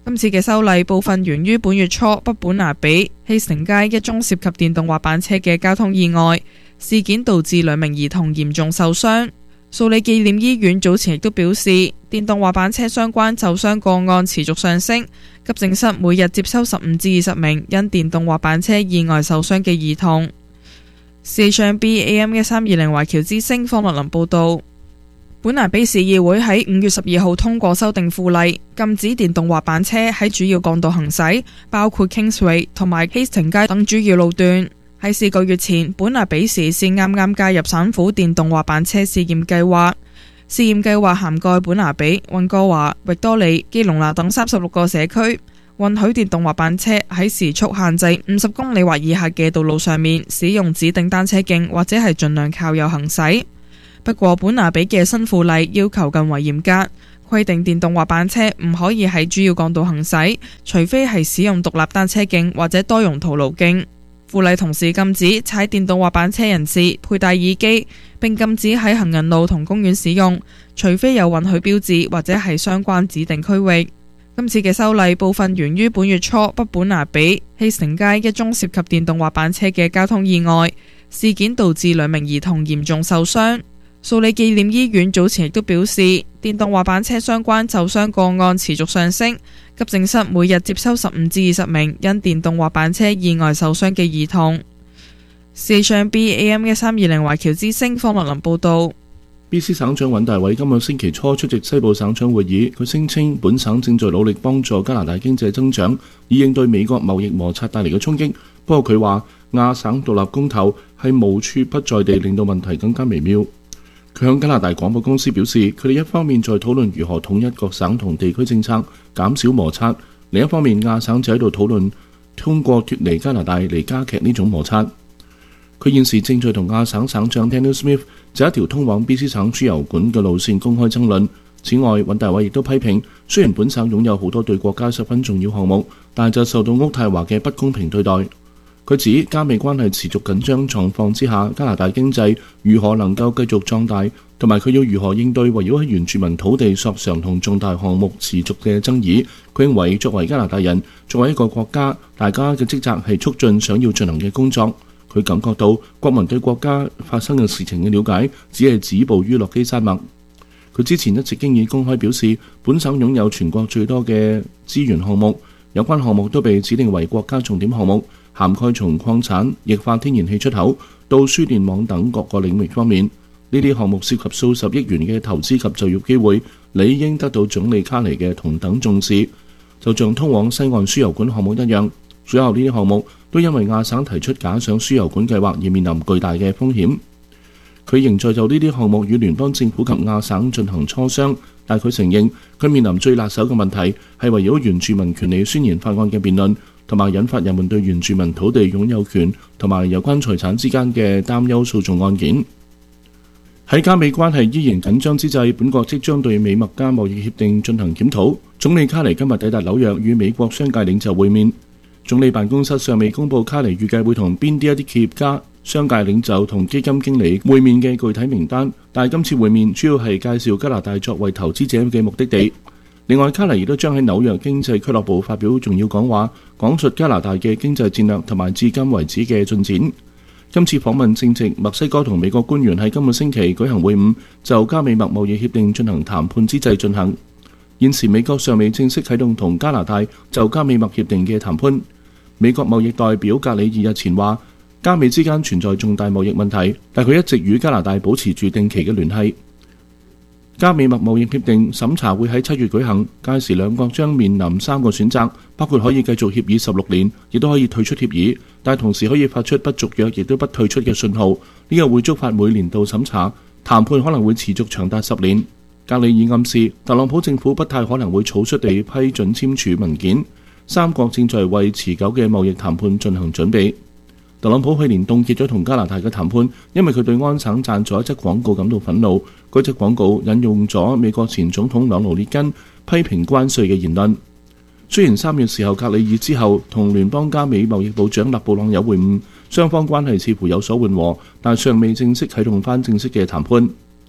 今次嘅修例部分源於本月初北本拿比希城街一宗涉及電動滑板車嘅交通意外事件，導致兩名兒童嚴重受傷。素里紀念醫院早前亦都表示，電動滑板車相關受傷個案持續上升，急症室每日接收十五至二十名因電動滑板車意外受傷嘅兒童。C H M B A M 一三二零華僑之聲方樂林報道。本拿比市議會喺五月十二號通過修訂附例，禁止電動滑板車喺主要幹道行駛，包括 Kingsway 同埋 Hastings 街等主要路段。喺四個月前，本拿比市先啱啱加入省府電動滑板車試驗計劃。試驗計劃涵蓋本拿比、溫哥華、域多利、基隆納等三十六個社區，允許電動滑板車喺時速限制五十公里或以下嘅道路上面使用指定單車徑，或者係盡量靠右行駛。不過，本拿比嘅新附例要求更為嚴格，規定電動滑板車唔可以喺主要幹道行駛，除非係使用獨立單車徑或者多用途路徑。附例同時禁止踩電動滑板車人士佩戴耳機，並禁止喺行人路同公園使用，除非有允許標誌或者係相關指定區域。今次嘅修例部分源於本月初北本拿比希城街一宗涉及電動滑板車嘅交通意外事件，導致兩名兒童嚴重受傷。素里紀念醫院早前亦都表示，電動滑板車相關受傷個案持續上升，急症室每日接收十五至二十名因電動滑板車意外受傷嘅兒童。C H M B A M 一三二零華僑之聲方樂林報道。 B C 省長尹大偉今個星期初出席西部省長會議，佢聲稱本省正在努力幫助加拿大經濟增長，以應對美國貿易摩擦帶嚟嘅衝擊。不過佢話亞省獨立公投係無處不在地令到問題更加微妙。佢向加拿大廣播公司表示，佢哋一方面在討論如何統一各省同地區政策，減少摩擦；另一方面，亞省就喺度討論通過脫離加拿大嚟加劇呢種摩擦。佢現時正在同亞省省長 Daniel Smith 就一條通往 B C 省輸油管嘅路線公開爭論。此外，尹大偉亦都批評，雖然本省擁有好多對國家十分重要項目，但就受到渥太華嘅不公平對待。佢指加美關係持續緊張狀況之下，加拿大經濟如何能夠繼續壯大，同埋佢要如何應對圍繞喺原住民土地索償同重大項目持續嘅爭議。佢認為作為加拿大人，作為一個國家，大家嘅職責係促進想要進行嘅工作。佢感覺到國民對國家發生嘅事情嘅了解只係止步於落基山脈。佢之前一直經已公開表示，本省擁有全國最多嘅資源項目，有關項目都被指定為國家重點項目，涵蓋從礦產、液化天然氣出口到輸電網等各個領域方面。呢啲項目涉及數十億元嘅投資及就業機會，理應得到總理卡尼嘅同等重視。就像通往西岸輸油管項目一樣，所有呢啲項目都因為亞省提出假想輸油管計劃而面臨巨大嘅風險。佢仍在就呢啲項目與聯邦政府及亞省進行磋商，但佢承認佢面臨最辣手嘅問題係圍繞原住民權利宣言法案嘅辯論，同埋引發人們對原住民土地擁有權同埋有關財產之間嘅擔憂訴訟案件。喺加美關係依然緊張之際，本國即將對美墨加貿易協定進行檢討。總理卡尼今日抵達紐約與美國商界領袖會面。總理辦公室尚未公布卡尼預計會同邊啲一啲企業家、商界領袖同基金經理會面嘅具體名單，但係今次會面主要係介紹加拿大作為投資者嘅目的地。另外，卡尼亦都將喺紐約經濟俱樂部發表重要講話，講述加拿大嘅經濟戰略同埋至今為止嘅進展。今次訪問正值墨西哥同美國官員喺今個星期舉行會晤，就加美墨貿易協定進行談判之際進行。現時美國尚未正式啟動同加拿大就加美墨協定嘅談判。美國貿易代表格里爾日前話，加美之間存在重大貿易問題，但佢一直與加拿大保持住定期嘅聯繫。加美墨貿易協定審查會喺七月舉行，屆時兩國將面臨三個選擇，包括可以繼續協議十六年，亦都可以退出協議，但同時可以發出不續約亦都不退出嘅信號。呢個會觸發每年度審查，談判可能會持續長達十年。格里爾暗示，特朗普政府不太可能會草率地批准簽署文件。三國正在為持久嘅貿易談判進行準備。特朗普去年凍結咗同加拿大嘅談判，因為佢對安省贊助一則廣告感到憤怒。嗰則廣告引用咗美國前總統朗奴列根批評關稅嘅言論。雖然三月時候格里爾之後同聯邦加美貿易部長勒布朗有會晤，雙方關係似乎有所緩和，但尚未正式啟動翻正式嘅談判。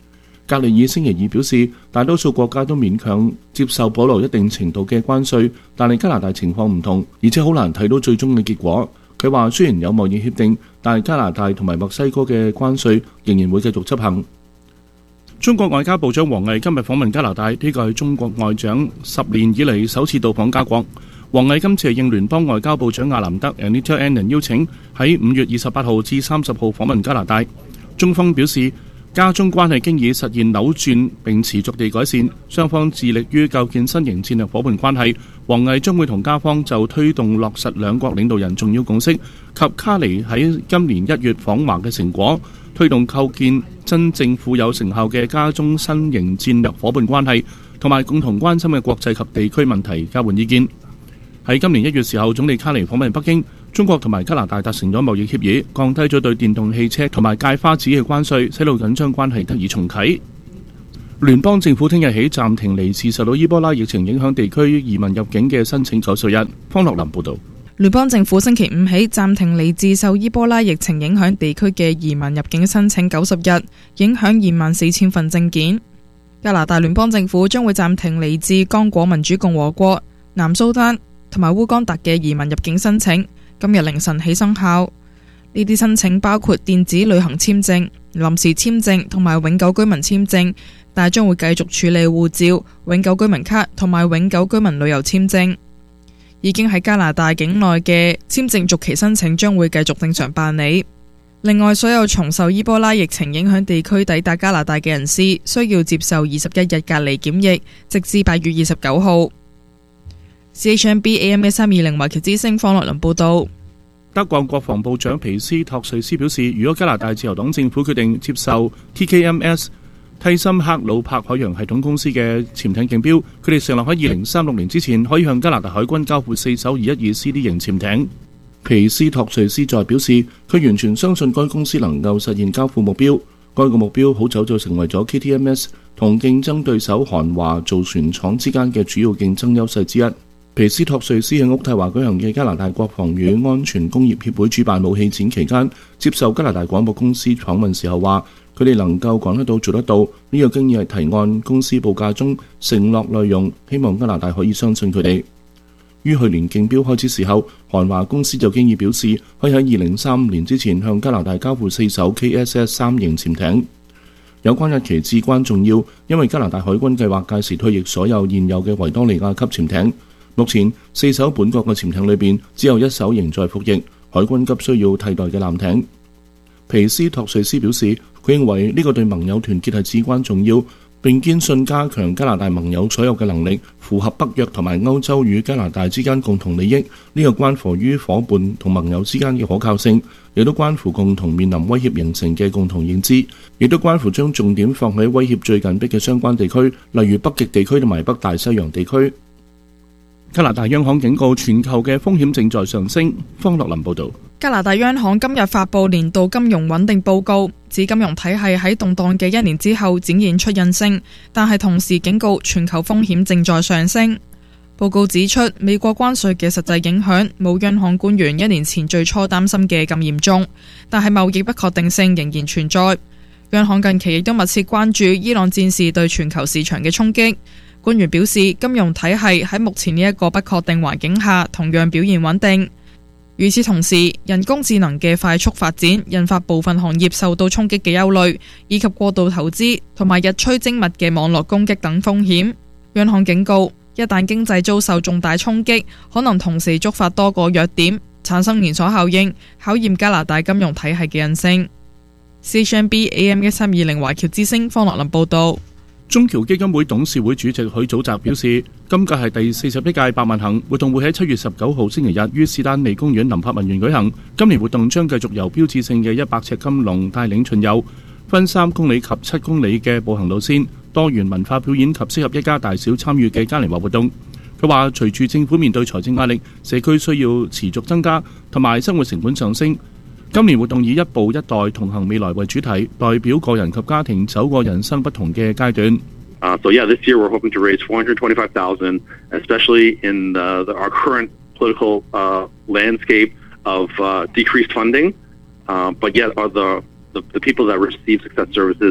格利爾星期二表示，大多數國家都勉強接受保留一定程度嘅關稅，但係加拿大情況唔同，而且好難睇到最終嘅結果。佢話雖然有貿易協定，但係加拿大同埋墨西哥嘅關稅仍然會繼續執行。中國外交部長王毅今日訪問加拿大，呢個係中國外長十年以嚟首次到訪加國。王毅今次係應聯邦外交部長亞蘭德 Anita Anand 邀請，喺五月二十八號至三十號訪問加拿大。中方表示，加中關係經已實現扭轉並持續地改善，雙方致力於構建新型戰略夥伴關係。王毅將會同加方就推動落實兩國領導人重要共識及卡尼喺今年一月訪華嘅成果，推動構建真正富有成效嘅加中新型戰略夥伴關係，同埋共同關心嘅國際及地區問題交換意見。喺今年一月時候，總理卡尼訪問北京，中國同埋加拿大達成咗貿易協議，降低咗對電動汽車同埋芥花籽嘅關稅，使到緊張關係得以重啟。聯邦政府聽日起暫停嚟自受到伊波拉疫情影響地區移民入境嘅申請九十日。方樂林報導。 聯邦政府星期五起暫停嚟自受伊波拉疫情影響地區嘅移民入境申請九十日，影響二萬四千份證件。加拿大聯邦政府將會暫停嚟自剛果民主共和國、南蘇丹同埋烏干達嘅移民入境申請，今日凌晨起生效。呢啲申請包括電子旅行簽證、臨時簽證同埋永久居民簽證，但係將會繼續處理護照、永久居民卡同埋永久居民旅遊簽證。已經喺加拿大境內嘅簽證續期申請將會繼續正常辦理。另外，所有從受伊波拉疫情影響地區抵達加拿大嘅人士，需要接受二十一日隔離檢疫，直至八月二十九號。C H M B A M 一三二零華僑之聲方樂倫報道。 德國國防部長皮斯托瑞斯表示，如果加拿大自由黨政府決定接受 T K M S 蒂森克魯柏海洋系統公司嘅潛艇競標，佢哋承諾喺二零三六年之前可以向加拿大海軍交付四艘二一二 C D 型潛艇。皮斯托瑞斯再表示，佢完全相信該公司能夠實現交付目標。該個目標好早就成為咗 K T M S 同競爭對手韓華造船廠之間嘅主要競爭優勢之一。皮斯托瑞斯喺渥太華舉行嘅加拿大國防與安全工業協會主辦武器展期間，接受加拿大廣播公司訪問時候話，佢哋能夠講得到做得到，呢、這個經已係提案公司報價中承諾內容，希望加拿大可以相信佢哋。於去年競標開始時候，韓華公司就經已表示可以喺二零三五年之前向加拿大交付四艘 K S S 三型潛艇。有關日期至關重要，因為加拿大海軍計劃屆時退役所有現有嘅維多利亞級潛艇。目前四艘本國嘅潛艇裏邊，只有一艘仍在服役，海軍急需要替代嘅艦艇。皮斯托瑞斯表示，佢認為呢個對盟友團結係至關重要，並堅信加強加拿大盟友所有嘅能力，符合北約同埋歐洲與加拿大之間共同利益。呢個關乎於伙伴同盟友之間嘅可靠性，亦都關乎共同面臨威脅形成嘅共同認知，亦都關乎將重點放喺威脅最緊迫嘅相關地區，例如北極地區同埋北大西洋地區。加拿大央行警告全球嘅風險正在上升。方樂林報導。 加拿大央行今日發布年度金融穩定報告，指金融體系喺動盪嘅一年之後展現出韌性，但係同時警告全球風險正在上升。報告指出，美國關稅嘅實際影響冇央行官員一年前最初擔心嘅咁嚴重，但係貿易不確定性仍然存在。央行近期亦都密切關注伊朗戰事對全球市場嘅衝擊。官員表示，金融體系喺目前呢一個不確定環境下同樣表現穩定。與此同時，人工智能嘅快速發展引發部分行業受到衝擊嘅憂慮，以及過度投資同埋日趨精密嘅網絡攻擊等風險。央行警告，一旦經濟遭受重大衝擊，可能同時觸發多個弱點，產生連鎖效應，考驗加拿大金融體系嘅韌性。C H M B A M 一三二零華僑之聲方樂林報導。 中僑基金會董事會主席許祖澤表示，今屆係第四十一屆百萬行活動會喺七月十九號星期日於士丹利公園臨柏文園舉行。今年活動將繼續由標誌性嘅一百尺金龍帶領巡遊，分三公里及七公里嘅步行路線，多元文化表演及適合一家大小參與嘅嘉年華活動。佢話，隨住政府面對財政壓力，社區需要持續增加，同埋生活成本上升。今年活動以一步一代同行未來為主題，代表個人及家庭走過人生不同嘅階段。 Uh, so yeah, this year we're hoping to raise four hundred twenty-five thousand dollars, especially in the, the, our current political uh, landscape of uh, decreased funding. Uh, but yet, are the, the the people that receive success services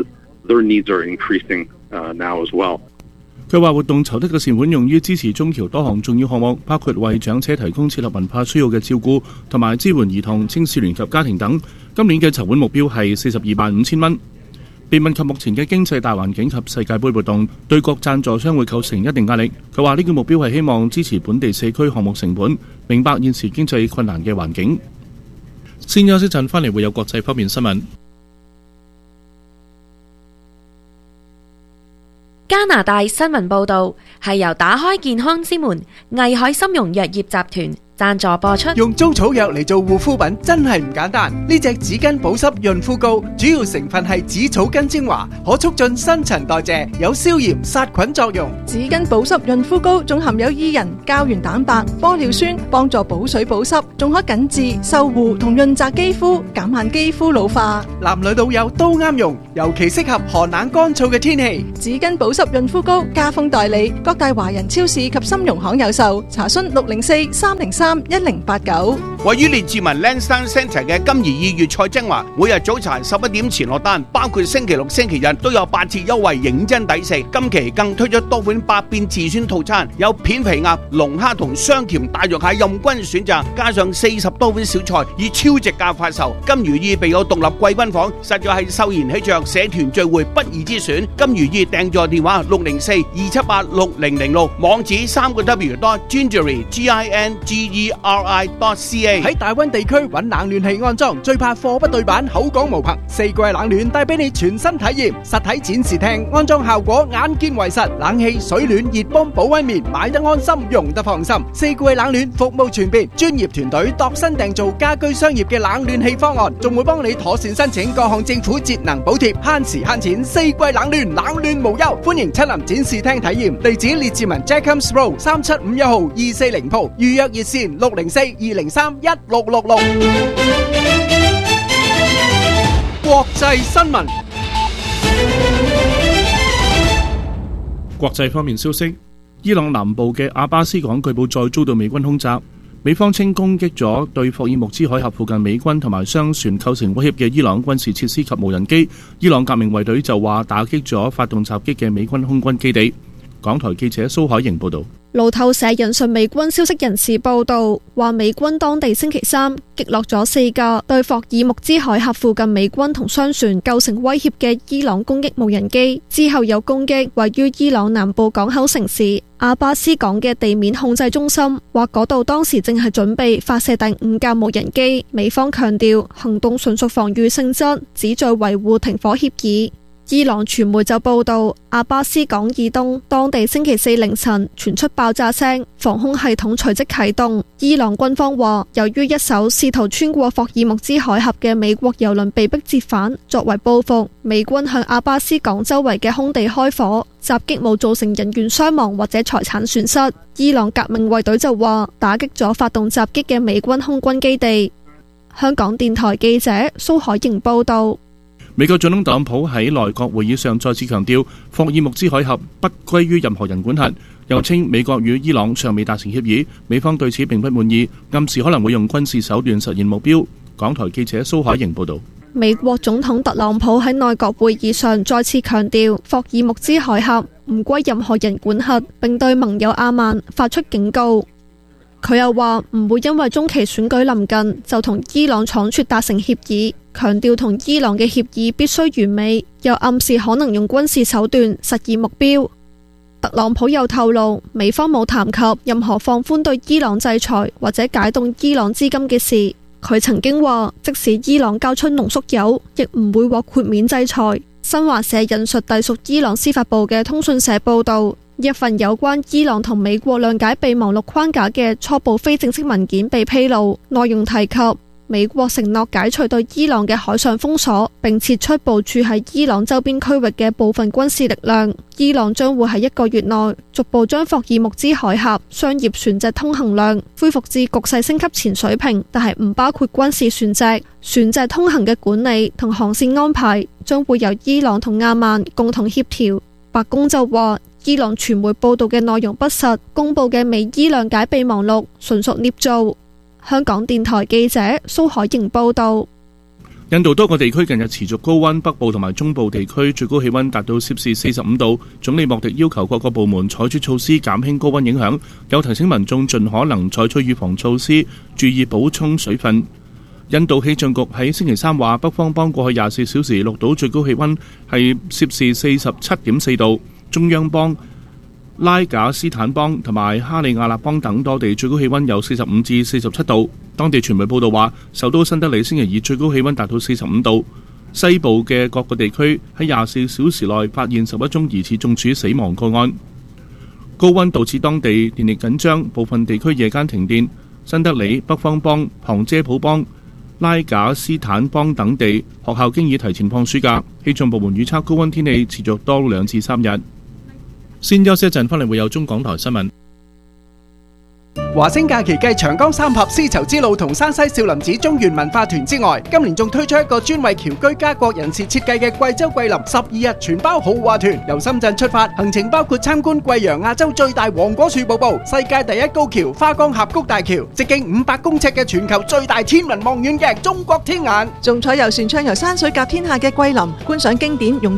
their needs are increasing uh, now as well. 佢話活動籌得嘅善款用於支持中僑多項重要項目，包括為長者提供切合文化需要嘅照顧，同埋支援兒童、青少年及家庭等。今年嘅籌款目標係四十二萬五千蚊。被問及目前嘅經濟大環境及世界盃活動對各贊助商會構成一定壓力，佢話呢個目標係希望支持本地社區項目成本，明白現時經濟困難嘅環境。先休息陣，翻嚟會有國際方面新聞。 加拿大新聞報導係由打開健康之門藝海參茸藥業集團贊助播出。 用中草藥嚟做護膚品真係唔簡單。呢隻紙巾保濕潤膚膏主要成分係紫草根精華，可促進新陳代謝，有消炎殺菌作用。 紙巾保濕潤膚膏仲含有伊人、膠原蛋白、玻尿酸，幫助補水保濕，仲可緊緻、修護同潤澤肌膚，減慢肌膚老化。 男女老幼都啱用，尤其適合寒冷乾燥嘅天氣。 紙巾保濕潤膚膏加封代理，各大華人超市及參茸行有售。查詢六零四三零三一零八九。 位於列治文 Lansdowne Centre 嘅金怡意粵菜精華，每日早晨十一點前落單，包括星期六、星期日都有八折優惠，認真抵食。今期更推出多款百變自選套餐，有片皮鴨、龍蝦同雙甜大肉蟹任君選擇，加上四十多款小菜，以超值價發售。金如意備有獨立貴賓房，實在係秀賢喜鵲社團聚會不二之選。金如意訂座電話六零四二七八六零零六，網址三個 W dot gingery G I N G E R I dot C A。 喺大溫地區揾冷暖氣安裝，最怕貨不對版，口講無憑。四季冷暖帶俾你全新體驗，實體展示廳安裝效果眼見為實，冷氣、水暖、熱泵、保溫棉，買得安心，用得放心。四季冷暖服務全面，專業團隊度身訂造家居商業嘅冷暖氣方案，仲會幫你妥善申請各項政府節能補貼，慳時慳錢。四季冷暖，冷暖無憂，歡迎親臨展示廳體驗。地址列治文 Jacobs Road 三七五一號二四零鋪，預約熱線六零四二零三一六六六。國際新聞。 國際方面消息，伊朗南部嘅阿巴斯港據報再遭到美軍空襲，美方稱攻擊咗對霍爾木茲海峽附近美軍同埋商船構成威脅嘅伊朗軍事設施及無人機。伊朗革命衛隊就話打擊咗發動襲擊嘅美軍空軍基地。港台記者蘇海瑩報道。 路透社引述美軍消息人士報道，話美軍當地星期三擊落咗四架對霍爾木茲海峽附近美軍同商船構成威脅嘅伊朗攻擊無人機，之後有攻擊位於伊朗南部港口城市阿巴斯港嘅地面控制中心，話嗰度當時正係準備發射第五架無人機。美方強調行動純屬防禦性質，旨在維護停火協議。伊朗傳媒就報道，阿巴斯港以東當地星期四凌晨傳出爆炸聲，防空系統隨即啟動。伊朗軍方話，由於一艘試圖穿過霍爾木茲海峽嘅美國郵輪被迫折返，作為報復，美軍向阿巴斯港周圍嘅空地開火，襲擊冇造成人員傷亡或者財產損失。伊朗革命衛隊就話，打擊咗發動襲擊嘅美軍空軍基地。香港電台記者蘇海瑩報道。 美國總統特朗普喺內閣會議上再次強調，霍爾木茲海峽不歸於任何人管轄，又稱美國與伊朗尚未達成協議，美方對此並不滿意，暗示可能會用軍事手段實現目標。港台記者蘇海瑩報道。 美國總統特朗普喺內閣會議上再次強調，霍爾木茲海峽唔歸任何人管轄，並對盟友阿曼發出警告。佢又話唔會因為中期選舉臨近就同伊朗倉促達成協議，強調同伊朗嘅協議必須完美，又暗示可能用軍事手段實現目標。特朗普又透露，美方冇談及任何放寬對伊朗制裁或者解凍伊朗資金嘅事。佢曾經話，即使伊朗交出濃縮鈾，亦唔會獲豁免制裁。新華社引述隸屬伊朗司法部嘅通訊社報道，一份有關伊朗同美國諒解備忘錄框架嘅初步非正式文件被披露，內容提及美國承諾解除對伊朗嘅海上封鎖，並撤出部署喺伊朗周邊區域嘅部分軍事力量。伊朗將會喺一個月內逐步將霍爾木茲海峽商業船隻通行量恢復至局勢升級前水平，但係唔包括軍事船隻。船隻通行嘅管理同航線安排將會由伊朗同阿曼共同協調。白宮就話，伊朗傳媒報道嘅內容不實，公佈嘅美伊諒解備忘錄純屬捏造。香港電台記者蘇海瑩報道。 印度多個地區近日持續高溫，北部同埋中部地區最高氣溫達到攝氏四十五度。總理莫迪要求各個部門採取措施減輕高溫影響，又提醒民眾盡可能採取預防措施，注意補充水分。印度氣象局喺星期三話，北方邦過去廿四小時錄到最高氣溫係攝氏四十七點四度，中央邦、拉賈斯坦邦同埋哈里亞納邦等多地最高氣溫有四十五至四十七度。當地傳媒報道話，首都新德里星期二最高氣溫達到四十五度。西部嘅各個地區喺廿四小時內發現十一宗疑似中暑死亡個案。高溫導致當地電力緊張，部分地區夜間停電。新德里、北方邦、旁遮普邦、拉賈斯坦邦等地學校經已提前放暑假。氣象部門預測高溫天氣持續多兩至三日。先休息一陣，翻嚟會有中港台新聞。 華星假期繼長江三峽絲綢之路同山西少林寺中原文化團之外，今年仲推出一個專為僑居家國人士設計嘅貴州桂林十二日全包豪華團，由深圳出發，行程包括參觀貴陽亞洲最大黃果樹瀑布、世界第一高橋花崗峽谷大橋，直徑五百公尺嘅全球最大天文望遠鏡中國天眼， 仲坐遊船暢遊山水甲天下嘅桂林，觀賞經典用